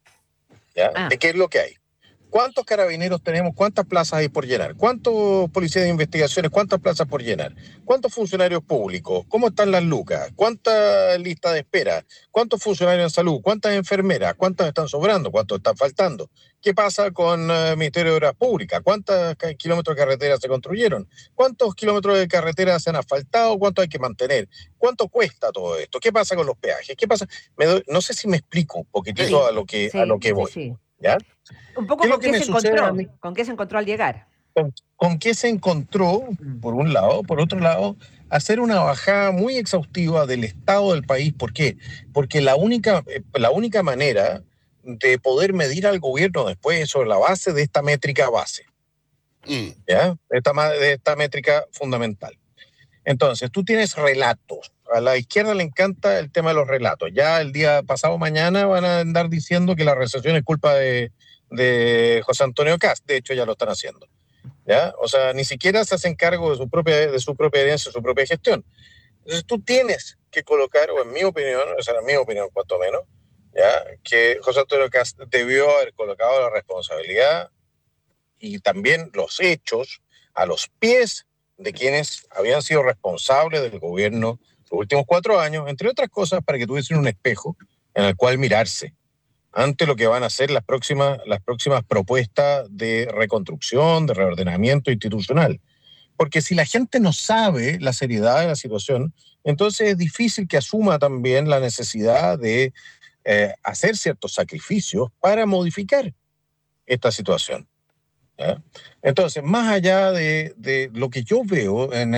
¿ya? De qué es lo que hay. ¿Cuántos carabineros tenemos? ¿Cuántas plazas hay por llenar? ¿Cuántos policías de investigaciones? ¿Cuántas plazas por llenar? ¿Cuántos funcionarios públicos? ¿Cómo están las lucas? ¿Cuántas listas de espera? ¿Cuántos funcionarios de salud? ¿Cuántas enfermeras? ¿Cuántas están sobrando? ¿Cuántos están faltando? ¿Qué pasa con el Ministerio de Obras Públicas? ¿Cuántos kilómetros de carretera se construyeron? ¿Cuántos kilómetros de carretera se han asfaltado? ¿Cuánto hay que mantener? ¿Cuánto cuesta todo esto? ¿Qué pasa con los peajes? ¿Qué pasa? No sé si me explico un poquitito a lo que voy. Sí. ¿Ya? Un poco con qué se encontró al llegar. Con qué se encontró, por un lado. Por otro lado, hacer una bajada muy exhaustiva del estado del país. ¿Por qué? Porque la única manera de poder medir al gobierno después es sobre la base de esta métrica base. ¿Ya? De esta métrica fundamental. Entonces, tú tienes relatos. A la izquierda le encanta el tema de los relatos. Ya el día pasado mañana van a andar diciendo que la recesión es culpa de José Antonio Kast. De hecho, ya lo están haciendo. ¿Ya? O sea, ni siquiera se hacen cargo de su propia herencia, de su propia gestión. Entonces, tú tienes que colocar, o en mi opinión, esa era mi opinión cuanto menos, ¿ya? Que José Antonio Kast debió haber colocado la responsabilidad y también los hechos a los pies de quienes habían sido responsables del gobierno los últimos 4 años, entre otras cosas, para que tuviesen un espejo en el cual mirarse ante lo que van a ser las próximas propuestas de reconstrucción, de reordenamiento institucional. Porque si la gente no sabe la seriedad de la situación, entonces es difícil que asuma también la necesidad de hacer ciertos sacrificios para modificar esta situación. ¿Ya? Entonces, más allá de lo que yo veo en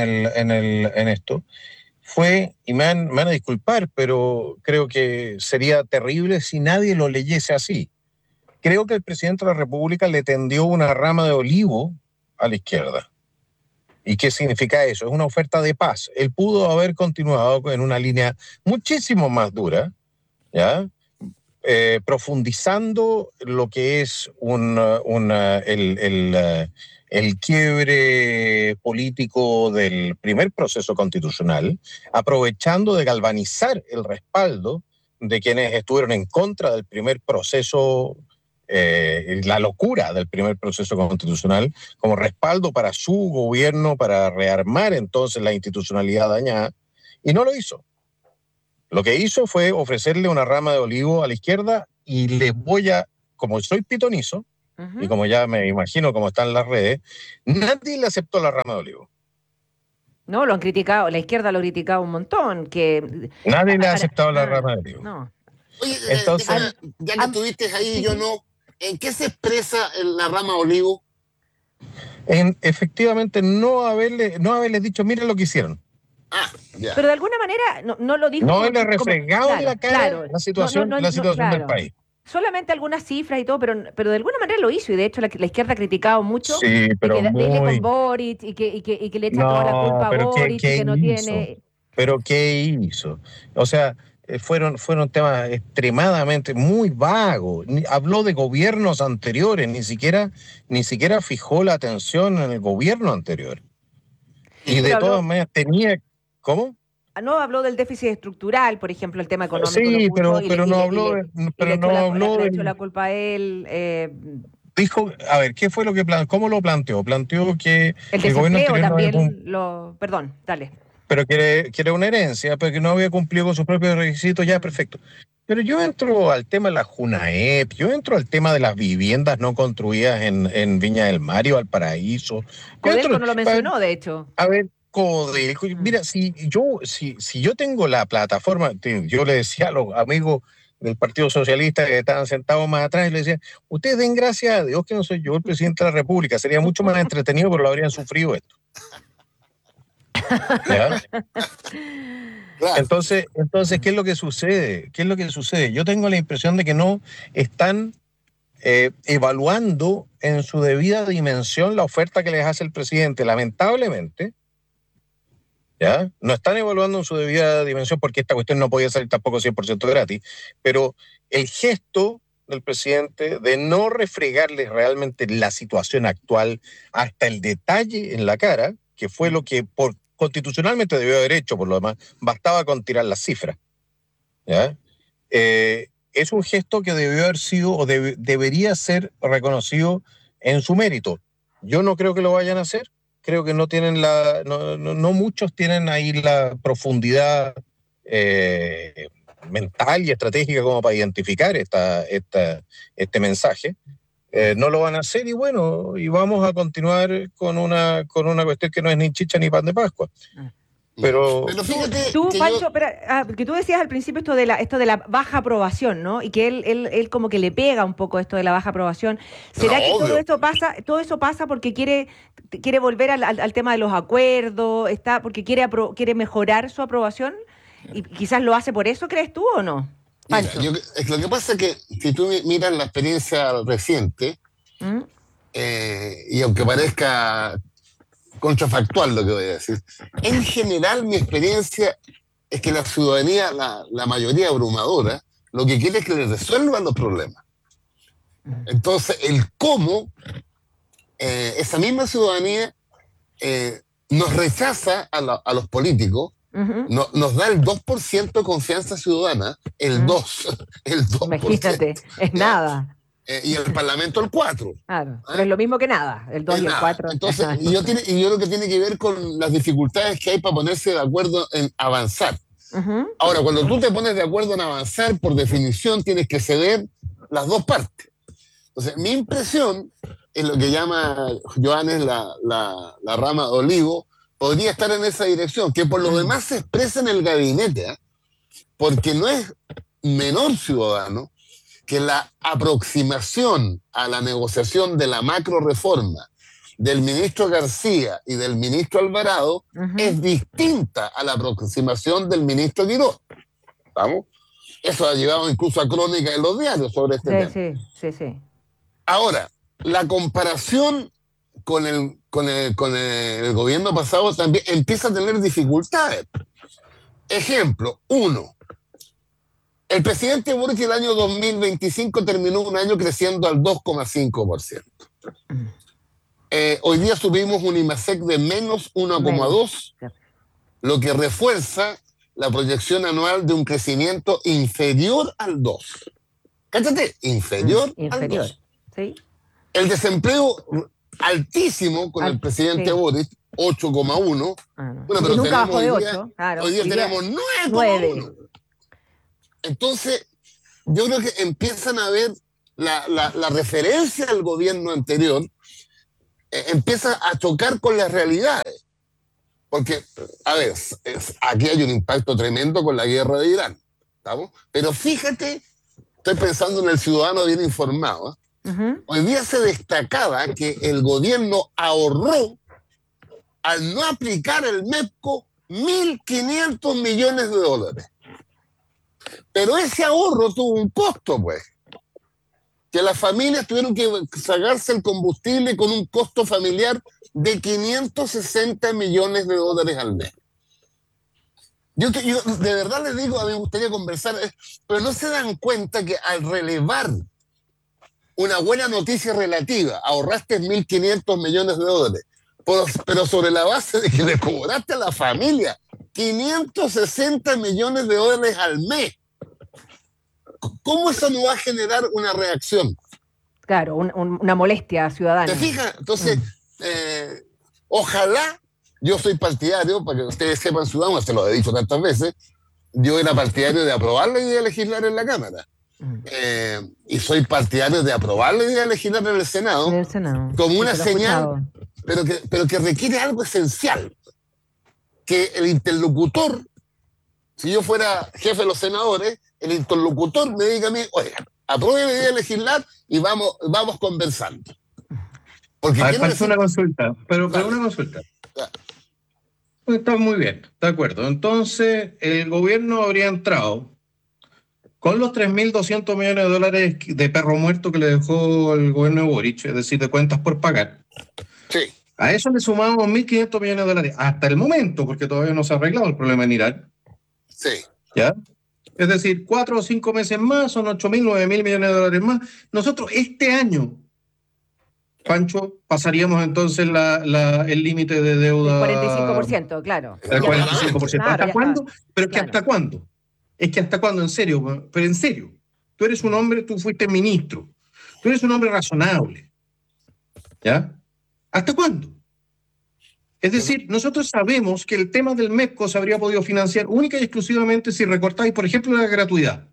esto, fue, y me van a disculpar, pero creo que sería terrible si nadie lo leyese así. Creo que el presidente de la República le tendió una rama de olivo a la izquierda. ¿Y qué significa eso? Es una oferta de paz. Él pudo haber continuado en una línea muchísimo más dura, ¿ya? profundizando lo que es el quiebre político del primer proceso constitucional, aprovechando de galvanizar el respaldo de quienes estuvieron en contra del primer proceso, la locura del primer proceso constitucional, como respaldo para su gobierno, para rearmar entonces la institucionalidad dañada, y no lo hizo. Lo que hizo fue ofrecerle una rama de olivo a la izquierda y les voy a, como soy pitonizo, y como ya me imagino cómo están las redes, nadie le aceptó la rama de olivo. No, lo han criticado, la izquierda lo ha criticado un montón. Nadie le ha aceptado la rama de olivo. No. Oye, entonces, ya que estuviste ahí, yo no, ¿en qué se expresa la rama de olivo? En efectivamente no haberle dicho, miren lo que hicieron. Ya. Pero de alguna manera no lo dijo. No haberle refregado en la cara la situación del país. Solamente algunas cifras y todo, pero de alguna manera lo hizo, y de hecho la izquierda ha criticado mucho. Sí, pero dile con Boric y que le echa toda la culpa a Boric y que no tiene. ¿Pero qué hizo? O sea, fueron temas extremadamente muy vagos. Habló de gobiernos anteriores, ni siquiera fijó la atención en el gobierno anterior. Y de todas maneras tenía... ¿Cómo? No habló del déficit estructural, por ejemplo, el tema económico. Sí, pero no habló le echó la culpa a él. Dijo, a ver, ¿qué fue lo que ¿cómo lo planteó? Planteó que el gobierno anterior también perdón, dale. Pero quiere una herencia, pero que no había cumplido con sus propios requisitos, ya perfecto. Pero yo entro al tema de la JUNAEP, yo entro al tema de las viviendas no construidas en Viña del Mar y Valparaíso. Codelco no lo mencionó, de hecho. A ver, Codelco, mira, si yo tengo la plataforma, yo le decía a los amigos del Partido Socialista que estaban sentados más atrás, y le decía, ustedes den gracias a Dios que no soy yo el presidente de la República, sería mucho más entretenido, pero lo habrían sufrido esto. ¿Ya? Entonces, ¿qué es lo que sucede? Yo tengo la impresión de que no están evaluando en su debida dimensión la oferta que les hace el presidente, lamentablemente. ¿Ya? No están evaluando en su debida dimensión, porque esta cuestión no podía salir tampoco 100% gratis, pero el gesto del presidente de no refregarles realmente la situación actual hasta el detalle en la cara, que fue lo que constitucionalmente debió haber hecho, por lo demás, bastaba con tirar las cifras. ¿Ya? Es un gesto que debió haber sido o debería ser reconocido en su mérito. Yo no creo que lo vayan a hacer. Creo que no tienen no muchos tienen ahí la profundidad mental y estratégica como para identificar este mensaje. No lo van a hacer y bueno, y vamos a continuar con una cuestión que no es ni chicha ni pan de Pascua. Pero fíjate tú, Pancho, que tú decías al principio esto de la baja aprobación, ¿no? Y que él como que le pega un poco esto de la baja aprobación. ¿Será que todo eso pasa porque quiere volver al tema de los acuerdos, porque quiere mejorar su aprobación? Y quizás lo hace por eso, ¿crees tú o no, Pancho? Mira, lo que pasa es que si tú miras la experiencia reciente, y aunque parezca contrafactual lo que voy a decir, en general mi experiencia es que la ciudadanía, la mayoría abrumadora, lo que quiere es que le resuelvan los problemas. Entonces, el cómo esa misma ciudadanía nos rechaza a los políticos, nos da el 2% de confianza ciudadana, el 2%. Imagínate, es nada. Y el Parlamento el 4%. Claro, pero es lo mismo que nada, el 2 y el 4. Entonces, yo creo que tiene que ver con las dificultades que hay para ponerse de acuerdo en avanzar. Ahora, cuando tú te pones de acuerdo en avanzar, por definición tienes que ceder las dos partes. Entonces, mi impresión es lo que llama Johannes la rama de olivo, podría estar en esa dirección, que por lo demás se expresa en el gabinete, porque no es menor ciudadano que la aproximación a la negociación de la macro reforma del ministro García y del ministro Alvarado es distinta a la aproximación del ministro Quirós. ¿Vamos? Eso ha llevado incluso a crónica en los diarios sobre este tema. Sí. Ahora, la comparación con el gobierno pasado también empieza a tener dificultades. Ejemplo, 1. El presidente Boric el año 2025 terminó un año creciendo al 2,5%. Hoy día subimos un IMASEC de menos 1,2%, lo que refuerza la proyección anual de un crecimiento inferior al 2%. Cállate, inferior al 2%. ¿Sí? El desempleo altísimo con el presidente Boric, 8,1%. Bueno, pero nunca bajó de 8. Claro, hoy día tenemos 9,1%. Entonces, yo creo que empiezan a ver la referencia al gobierno anterior, empieza a chocar con las realidades. Porque, a ver, aquí hay un impacto tremendo con la guerra de Irán, ¿estamos? Pero fíjate, estoy pensando en el ciudadano bien informado, Hoy día se destacaba que el gobierno ahorró, al no aplicar el MEPCO, 1.500 millones de dólares. Pero ese ahorro tuvo un costo, pues. Que las familias tuvieron que sacarse el combustible con un costo familiar de 560 millones de dólares al mes. Yo de verdad les digo, a mí me gustaría conversar, pero no se dan cuenta que al relevar una buena noticia relativa, ahorraste 1.500 millones de dólares, pero sobre la base de que le cobraste a la familia 560 millones de dólares al mes. ¿Cómo eso no va a generar una reacción? Claro, una molestia ciudadana. ¿Te fijas? Entonces, ojalá, yo soy partidario, para que ustedes sepan, ciudadanos, se lo he dicho tantas veces, yo era partidario de aprobar la idea de legislar en la Cámara. Y soy partidario de aprobar la idea de legislar en el Senado, como una señal, pero que requiere algo esencial. Que el interlocutor, si yo fuera jefe de los senadores, el interlocutor me diga a mí, oiga, apruebe la idea de legislar y vamos conversando. Porque parece una consulta, pero una consulta. Está muy bien, de acuerdo. Entonces, el gobierno habría entrado con los 3.200 millones de dólares de perro muerto que le dejó el gobierno de Boric, es decir, de cuentas por pagar. Sí. A eso le sumamos 1.500 millones de dólares hasta el momento, porque todavía no se ha arreglado el problema en Irán. Sí. ¿Ya? Es decir, 4 o 5 meses más, son 8.000, 9.000 millones de dólares más. Nosotros este año, Pancho, pasaríamos entonces el límite de deuda. El 45%, claro. El 45%. Claro, ¿Hasta cuándo? Pero es que ¿hasta cuándo? Es que ¿hasta cuándo? En serio, pero en serio. Tú eres un hombre, tú fuiste ministro. Tú eres un hombre razonable. ¿Ya? ¿Hasta cuándo? Es decir, nosotros sabemos que el tema del MEPCO se habría podido financiar única y exclusivamente si recortáis, por ejemplo, la gratuidad.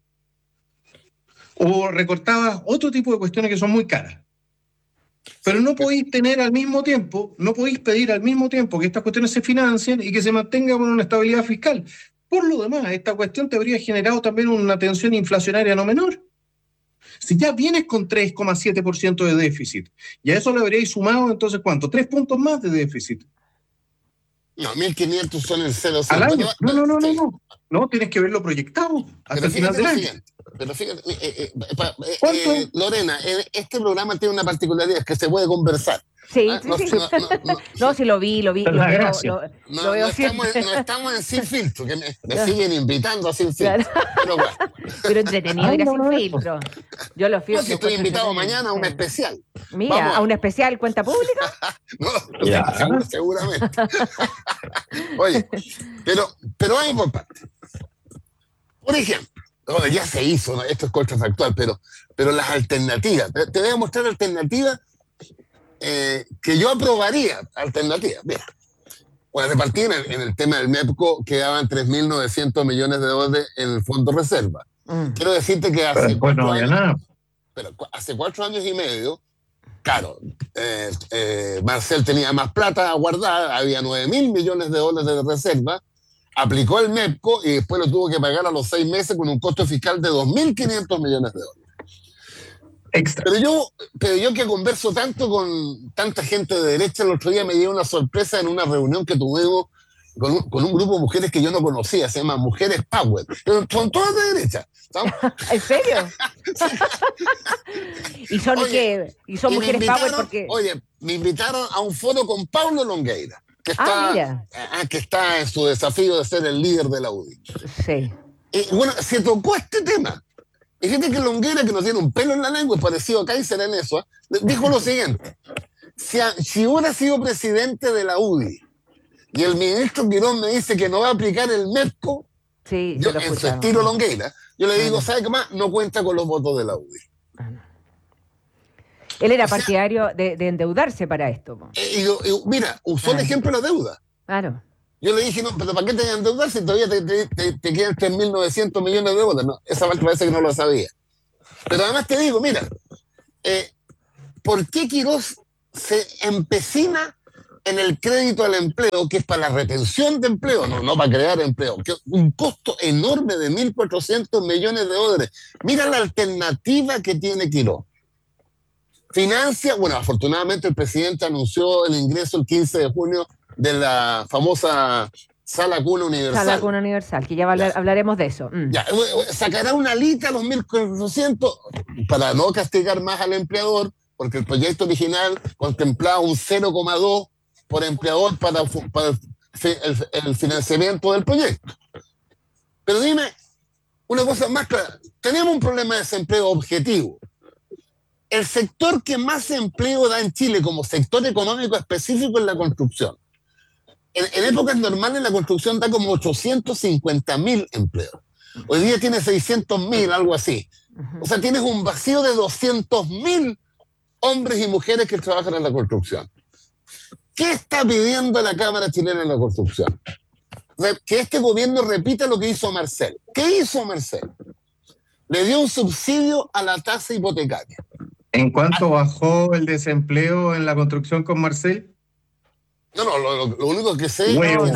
O recortabas otro tipo de cuestiones que son muy caras. Pero no podéis tener al mismo tiempo, no podéis pedir al mismo tiempo que estas cuestiones se financien y que se mantenga con una estabilidad fiscal. Por lo demás, esta cuestión te habría generado también una tensión inflacionaria no menor. Si ya vienes con 3,7% de déficit, y a eso le habríais sumado, entonces, ¿cuánto? 3 puntos más de déficit. No, 1.500 son el 0,5. ¿Al año? No. No, tienes que verlo proyectado hasta el final del año. Pero fíjate, Lorena, este programa tiene una particularidad, es que se puede conversar. Sí, sí. No, sí lo vi. Lo veo no estamos en Sin Filtro, que me siguen invitando a Sin Filtro. Pero bueno. Pero entretenido ir a Sin Filtro. Yo lo fui. No, si estoy invitado mañana a un especial. Mira, ¿vamos a un especial cuenta pública? No, seguramente. Oye, pero vamos por partes. Por ejemplo, ya se hizo, ¿no? Esto es contrafactual, pero las alternativas, te voy a mostrar alternativas que yo aprobaría. Alternativas, mira. Bueno, de partida en el tema del MEPCO quedaban 3.900 millones de dólares en el Fondo Reserva. Quiero decirte que hace 4 años, pero hace 4 años y medio, claro, Marcel tenía más plata guardada, había 9.000 millones de dólares de reserva, aplicó el MEPCO y después lo tuvo que pagar a los 6 meses con un costo fiscal de 2.500 millones de dólares. Extra. Pero yo que converso tanto con tanta gente de derecha, el otro día me dio una sorpresa en una reunión que tuvimos con un grupo de mujeres que yo no conocía, se llama Mujeres Power. Pero son todas de derecha. ¿En serio? ¿Y son Mujeres Power porque...? Oye, me invitaron a un foro con Paulo Longueira, que está en su desafío de ser el líder de la UDI. Sí. Bueno, se tocó este tema. Y fíjate que Longueira, que no tiene un pelo en la lengua, es parecido a Kaiser en eso, dijo lo siguiente: si hubiera sido presidente de la UDI y el ministro Quirós me dice que no va a aplicar el MEPCO, yo, en su estilo Longueira, yo le digo, ¿sabe qué más? No cuenta con los votos de la UDI. Él era partidario de endeudarse para esto. Mira, usó el ejemplo de la deuda. Claro. Yo le dije, no, pero ¿para qué te endeudas si todavía te quedan 3.900 millones de deudas? No, esa parte parece que no lo sabía. Pero además te digo, mira, ¿por qué Quirós se empecina en el crédito al empleo, que es para la retención de empleo, no para crear empleo, que es un costo enorme de 1.400 millones de dólares? Mira la alternativa que tiene Quirós. Financia, bueno, afortunadamente el presidente anunció el ingreso el 15 de junio de la famosa Sala Cuna Universal. Sala Cuna Universal, que ya hablaremos de eso. Ya, sacará una alita a los 1.400 para no castigar más al empleador, porque el proyecto original contemplaba un 0,2 por empleador para el financiamiento del proyecto. Pero dime una cosa más clara. Tenemos un problema de desempleo objetivo. El sector que más empleo da en Chile como sector económico específico es la construcción. En épocas normales la construcción da como 850.000 empleos. Hoy día tiene 600.000, algo así. O sea, tienes un vacío de 200.000 hombres y mujeres que trabajan en la construcción. ¿Qué está pidiendo la Cámara Chilena en la construcción? Que este gobierno repita lo que hizo Marcel. ¿Qué hizo Marcel? Le dio un subsidio a la tasa hipotecaria. ¿En cuánto bajó el desempleo en la construcción con Marcel? No, lo único que sé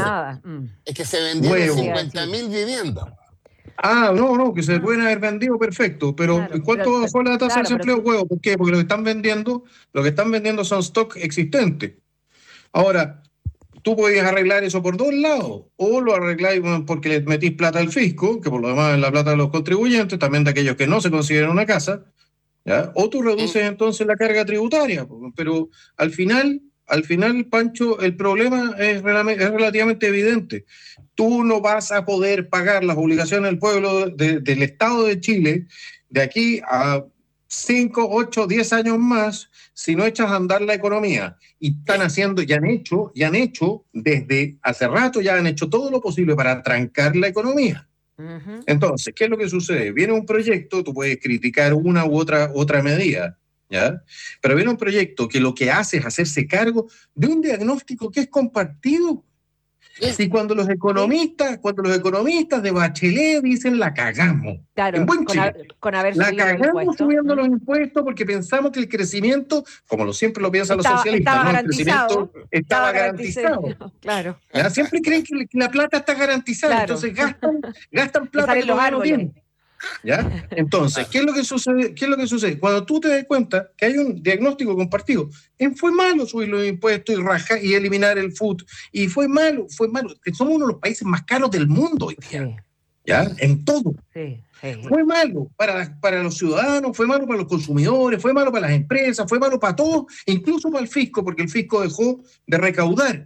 es que se vendieron 50.000 viviendas. No, que se pueden haber vendido, perfecto, pero ¿cuánto bajó la tasa de desempleo? Huevo, ¿por qué? Porque lo que están vendiendo son stock existentes. Ahora, tú podías arreglar eso por dos lados, o lo arregláis porque le metís plata al fisco, que por lo demás es la plata de los contribuyentes, también de aquellos que no se consideran una casa, ¿ya? O tú reduces entonces la carga tributaria, pero al final, Pancho, el problema es relativamente evidente. Tú no vas a poder pagar las obligaciones del pueblo del Estado de Chile de aquí a 5, 8, 10 años más si no echas a andar la economía. Y están haciendo, ya han hecho desde hace rato, ya han hecho todo lo posible para trancar la economía. Entonces, ¿qué es lo que sucede? Viene un proyecto, tú puedes criticar una u otra medida, ¿ya? Pero viene un proyecto que lo que hace es hacerse cargo de un diagnóstico que es compartido. Si cuando los economistas de Bachelet dicen la cagamos, claro, en buen Chile, la cagamos subiendo los impuestos porque pensamos que el crecimiento, como siempre lo piensan los socialistas, el crecimiento estaba garantizado. Claro. ¿Ya? Siempre creen que la plata está garantizada, entonces gastan plata que todavía no tienen. ¿Ya? Entonces, ¿qué es lo que sucede? Cuando tú te das cuenta que hay un diagnóstico compartido, fue malo subir los impuestos y eliminar el FUT, y fue malo, que somos uno de los países más caros del mundo hoy día, ¿ya? En todo. Fue malo para los ciudadanos, fue malo para los consumidores, fue malo para las empresas, fue malo para todos, incluso para el fisco, porque el fisco dejó de recaudar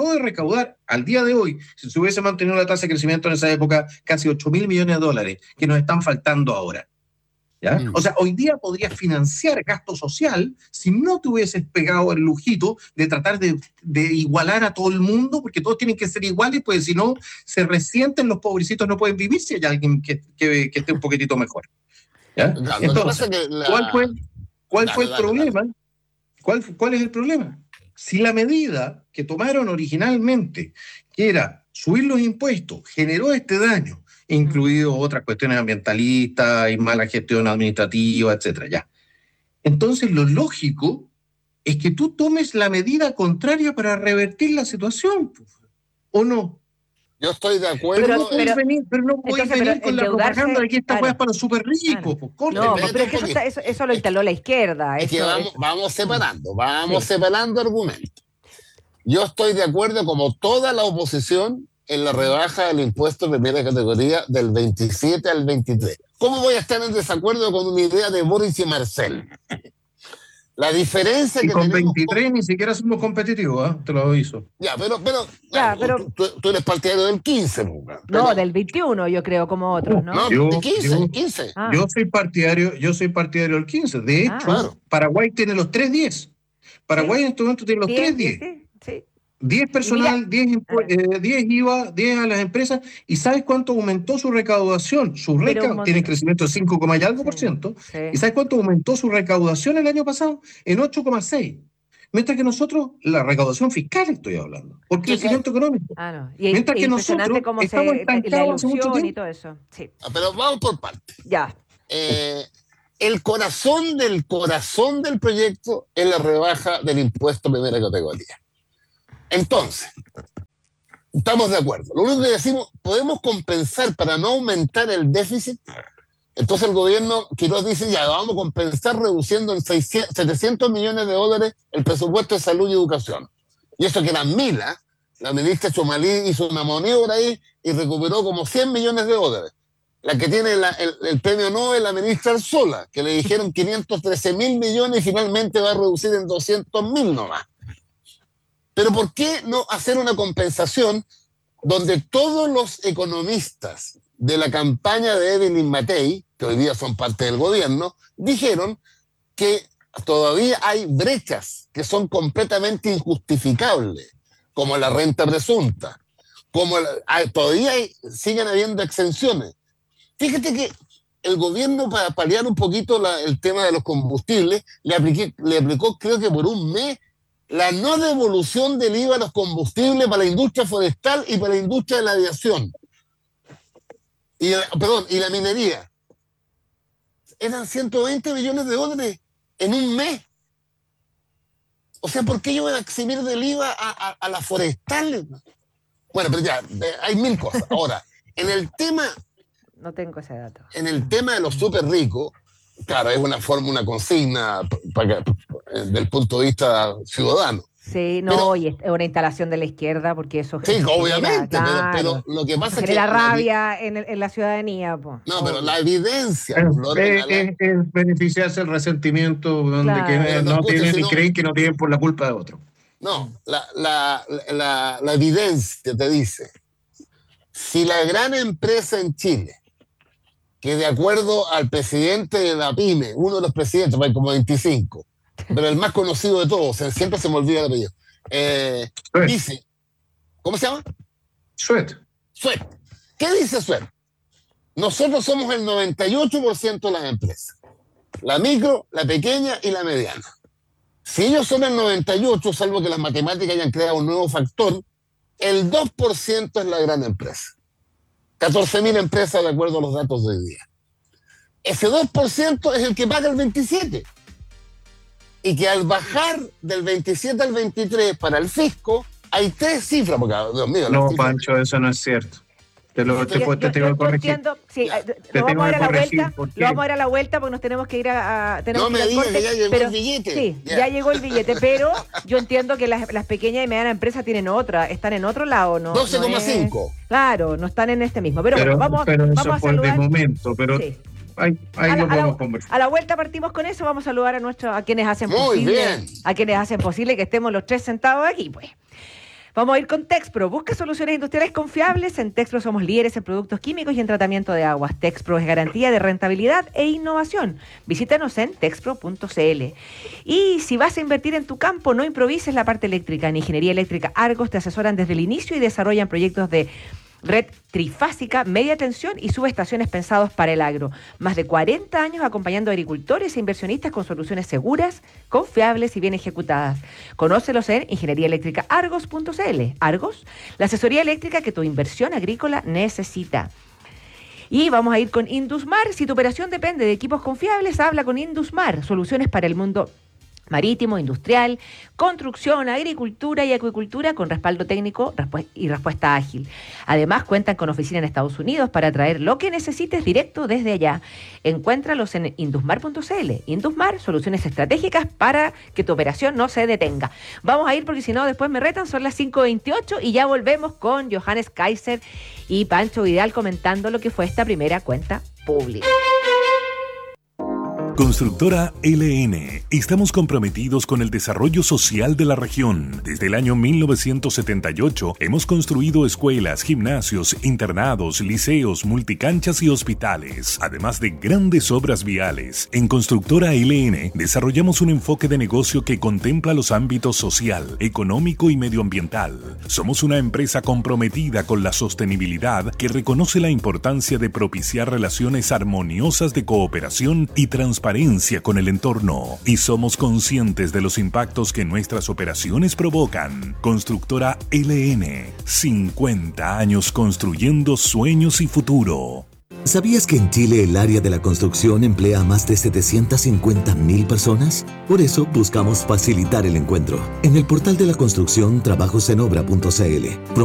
al día de hoy, si se hubiese mantenido la tasa de crecimiento en esa época, casi 8.000 millones de dólares que nos están faltando ahora. ¿Ya? O sea, hoy día podrías financiar gasto social si no te hubieses pegado el lujito de tratar de igualar a todo el mundo, porque todos tienen que ser iguales, pues si no, se resienten, los pobrecitos no pueden vivir si hay alguien que esté un poquitito mejor. ¿Ya? Entonces, ¿cuál fue el problema? ¿Cuál es el problema? Si la medida que tomaron originalmente, que era subir los impuestos, generó este daño, incluido otras cuestiones ambientalistas y mala gestión administrativa, etcétera, ya. Entonces, lo lógico es que tú tomes la medida contraria para revertir la situación, ¿o no? Yo estoy de acuerdo. Pero no puedes venir con la propaganda de que esta cosa es para los súper ricos. No, pero es que eso lo instaló la izquierda. Es que vamos separando argumentos. Yo estoy de acuerdo, como toda la oposición, en la rebaja del impuesto de primera categoría del 27 al 23. ¿Cómo voy a estar en desacuerdo con una idea de Boris y Marcel? La diferencia y que con tenemos 23 ni siquiera somos competitivos, ¿eh? Te lo aviso. Ya, pero tú eres partidario del 15, ¿no? No, del 21 yo creo, como otros, ¿no? No, Yo- de 15, yo- 15. Ah. Yo soy partidario del 15. De hecho, claro. Paraguay tiene los 3-10. Paraguay en este momento tiene los 3-10. Sí. 10 personal, 10 IVA, 10 a las empresas. ¿Y sabes cuánto aumentó su recaudación? Tiene crecimiento de 5, y algo por ciento. Sí. ¿Y sabes cuánto aumentó su recaudación el año pasado? En 8,6. Mientras que nosotros, la recaudación fiscal estoy hablando, por crecimiento económico. No. Mientras que nosotros estamos la estancados hace mucho ilusión y tiempo. todo eso. Sí. Pero vamos por partes. Ya. El corazón del proyecto es la rebaja del impuesto primera categoría. Entonces, estamos de acuerdo. Lo único que decimos, podemos compensar para no aumentar el déficit. Entonces el gobierno, Quiroz dice, ya vamos a compensar reduciendo en 700 millones de dólares el presupuesto de salud y educación. Y eso que la Mila, la ministra Chomalí, hizo una maniobra ahí y recuperó como 100 millones de dólares. La que tiene el premio Nobel, la ministra Arzola, que le dijeron 513.000 millones y finalmente va a reducir en 200.000 nomás. Pero ¿por qué no hacer una compensación donde todos los economistas de la campaña de Evelyn Matei, que hoy día son parte del gobierno, dijeron que todavía hay brechas que son completamente injustificables, como la renta presunta, todavía siguen habiendo exenciones. Fíjate que el gobierno, para paliar un poquito el tema de los combustibles, le aplicó creo que por un mes la no devolución del IVA a los combustibles para la industria forestal y para la industria de la aviación. Y la minería. Eran 120 millones de dólares en un mes. O sea, ¿por qué yo voy a eximir del IVA a las forestales? Bueno, pero ya, hay mil cosas. Ahora, en el tema... No tengo ese dato. En el tema de los súper ricos, claro, es una consigna del punto de vista ciudadano. Sí, no, y es una instalación de la izquierda, porque eso sí, genera, obviamente, claro, pero lo que pasa es que... genera rabia en la ciudadanía. Po. No, pero la evidencia... Es beneficiarse el resentimiento donde que no tienen y creen que no tienen por la culpa de otro. No, la evidencia te dice, si la gran empresa en Chile, que de acuerdo al presidente de la PYME, uno de los presidentes, hay como 25, pero el más conocido de todos, siempre se me olvida el apellido, dice, ¿cómo se llama? Suet. ¿Qué dice Suet? Nosotros somos el 98% de las empresas, la micro, la pequeña y la mediana. Si ellos son el 98%, salvo que las matemáticas hayan creado un nuevo factor, el 2% es la gran empresa. 14.000 empresas de acuerdo a los datos de hoy día. Ese 2% es el que paga el 27%. Y que al bajar del 27 al 23 para el fisco, hay 3 cifras. Porque, Dios mío, no, Pancho, eso no es cierto. Te tengo que corregir. Entiendo, sí, lo vamos a ir a la vuelta. Lo vamos a ir a la vuelta porque nos tenemos que ir no me digas que ya llegó el billete. Sí, ya llegó el billete, pero yo entiendo que las pequeñas y medianas empresas tienen están en otro lado, ¿no? 12,5. Claro, no están en este mismo. Pero bueno, vamos eso a fue saludar. De momento, pero sí. Ahí lo podemos conversar. A la vuelta partimos con eso, vamos a saludar a quienes hacen posible que estemos los 3 sentados aquí, pues. Vamos a ir con Texpro. Busca soluciones industriales confiables. En Texpro somos líderes en productos químicos y en tratamiento de aguas. Texpro es garantía de rentabilidad e innovación. Visítanos en texpro.cl. Y si vas a invertir en tu campo, no improvises la parte eléctrica. En Ingeniería Eléctrica Argos te asesoran desde el inicio y desarrollan proyectos de red trifásica, media tensión y subestaciones pensados para el agro. Más de 40 años acompañando a agricultores e inversionistas con soluciones seguras, confiables y bien ejecutadas. Conócelos en ingenieríaeléctricaargos.cl. Argos, la asesoría eléctrica que tu inversión agrícola necesita. Y vamos a ir con Indusmar. Si tu operación depende de equipos confiables, habla con Indusmar. Soluciones para el mundo marítimo, industrial, construcción, agricultura y acuicultura con respaldo técnico y respuesta ágil. Además, cuentan con oficina en Estados Unidos para traer lo que necesites directo desde allá. Encuéntralos en indusmar.cl. Indusmar, soluciones estratégicas para que tu operación no se detenga. Vamos a ir porque si no después me retan, son las 5:28 y ya volvemos con Johannes Kaiser y Pancho Vidal comentando lo que fue esta primera cuenta pública. Constructora LN. Estamos comprometidos con el desarrollo social de la región. Desde el año 1978 hemos construido escuelas, gimnasios, internados, liceos, multicanchas y hospitales, además de grandes obras viales. En Constructora LN desarrollamos un enfoque de negocio que contempla los ámbitos social, económico y medioambiental. Somos una empresa comprometida con la sostenibilidad que reconoce la importancia de propiciar relaciones armoniosas de cooperación y transparencia con el entorno, y somos conscientes de los impactos que nuestras operaciones provocan. Constructora LN, 50 años construyendo sueños y futuro. ¿Sabías que en Chile el área de la construcción emplea a más de 750.000 personas? Por eso buscamos facilitar el encuentro. En el portal de la construcción, trabajosenobra.cl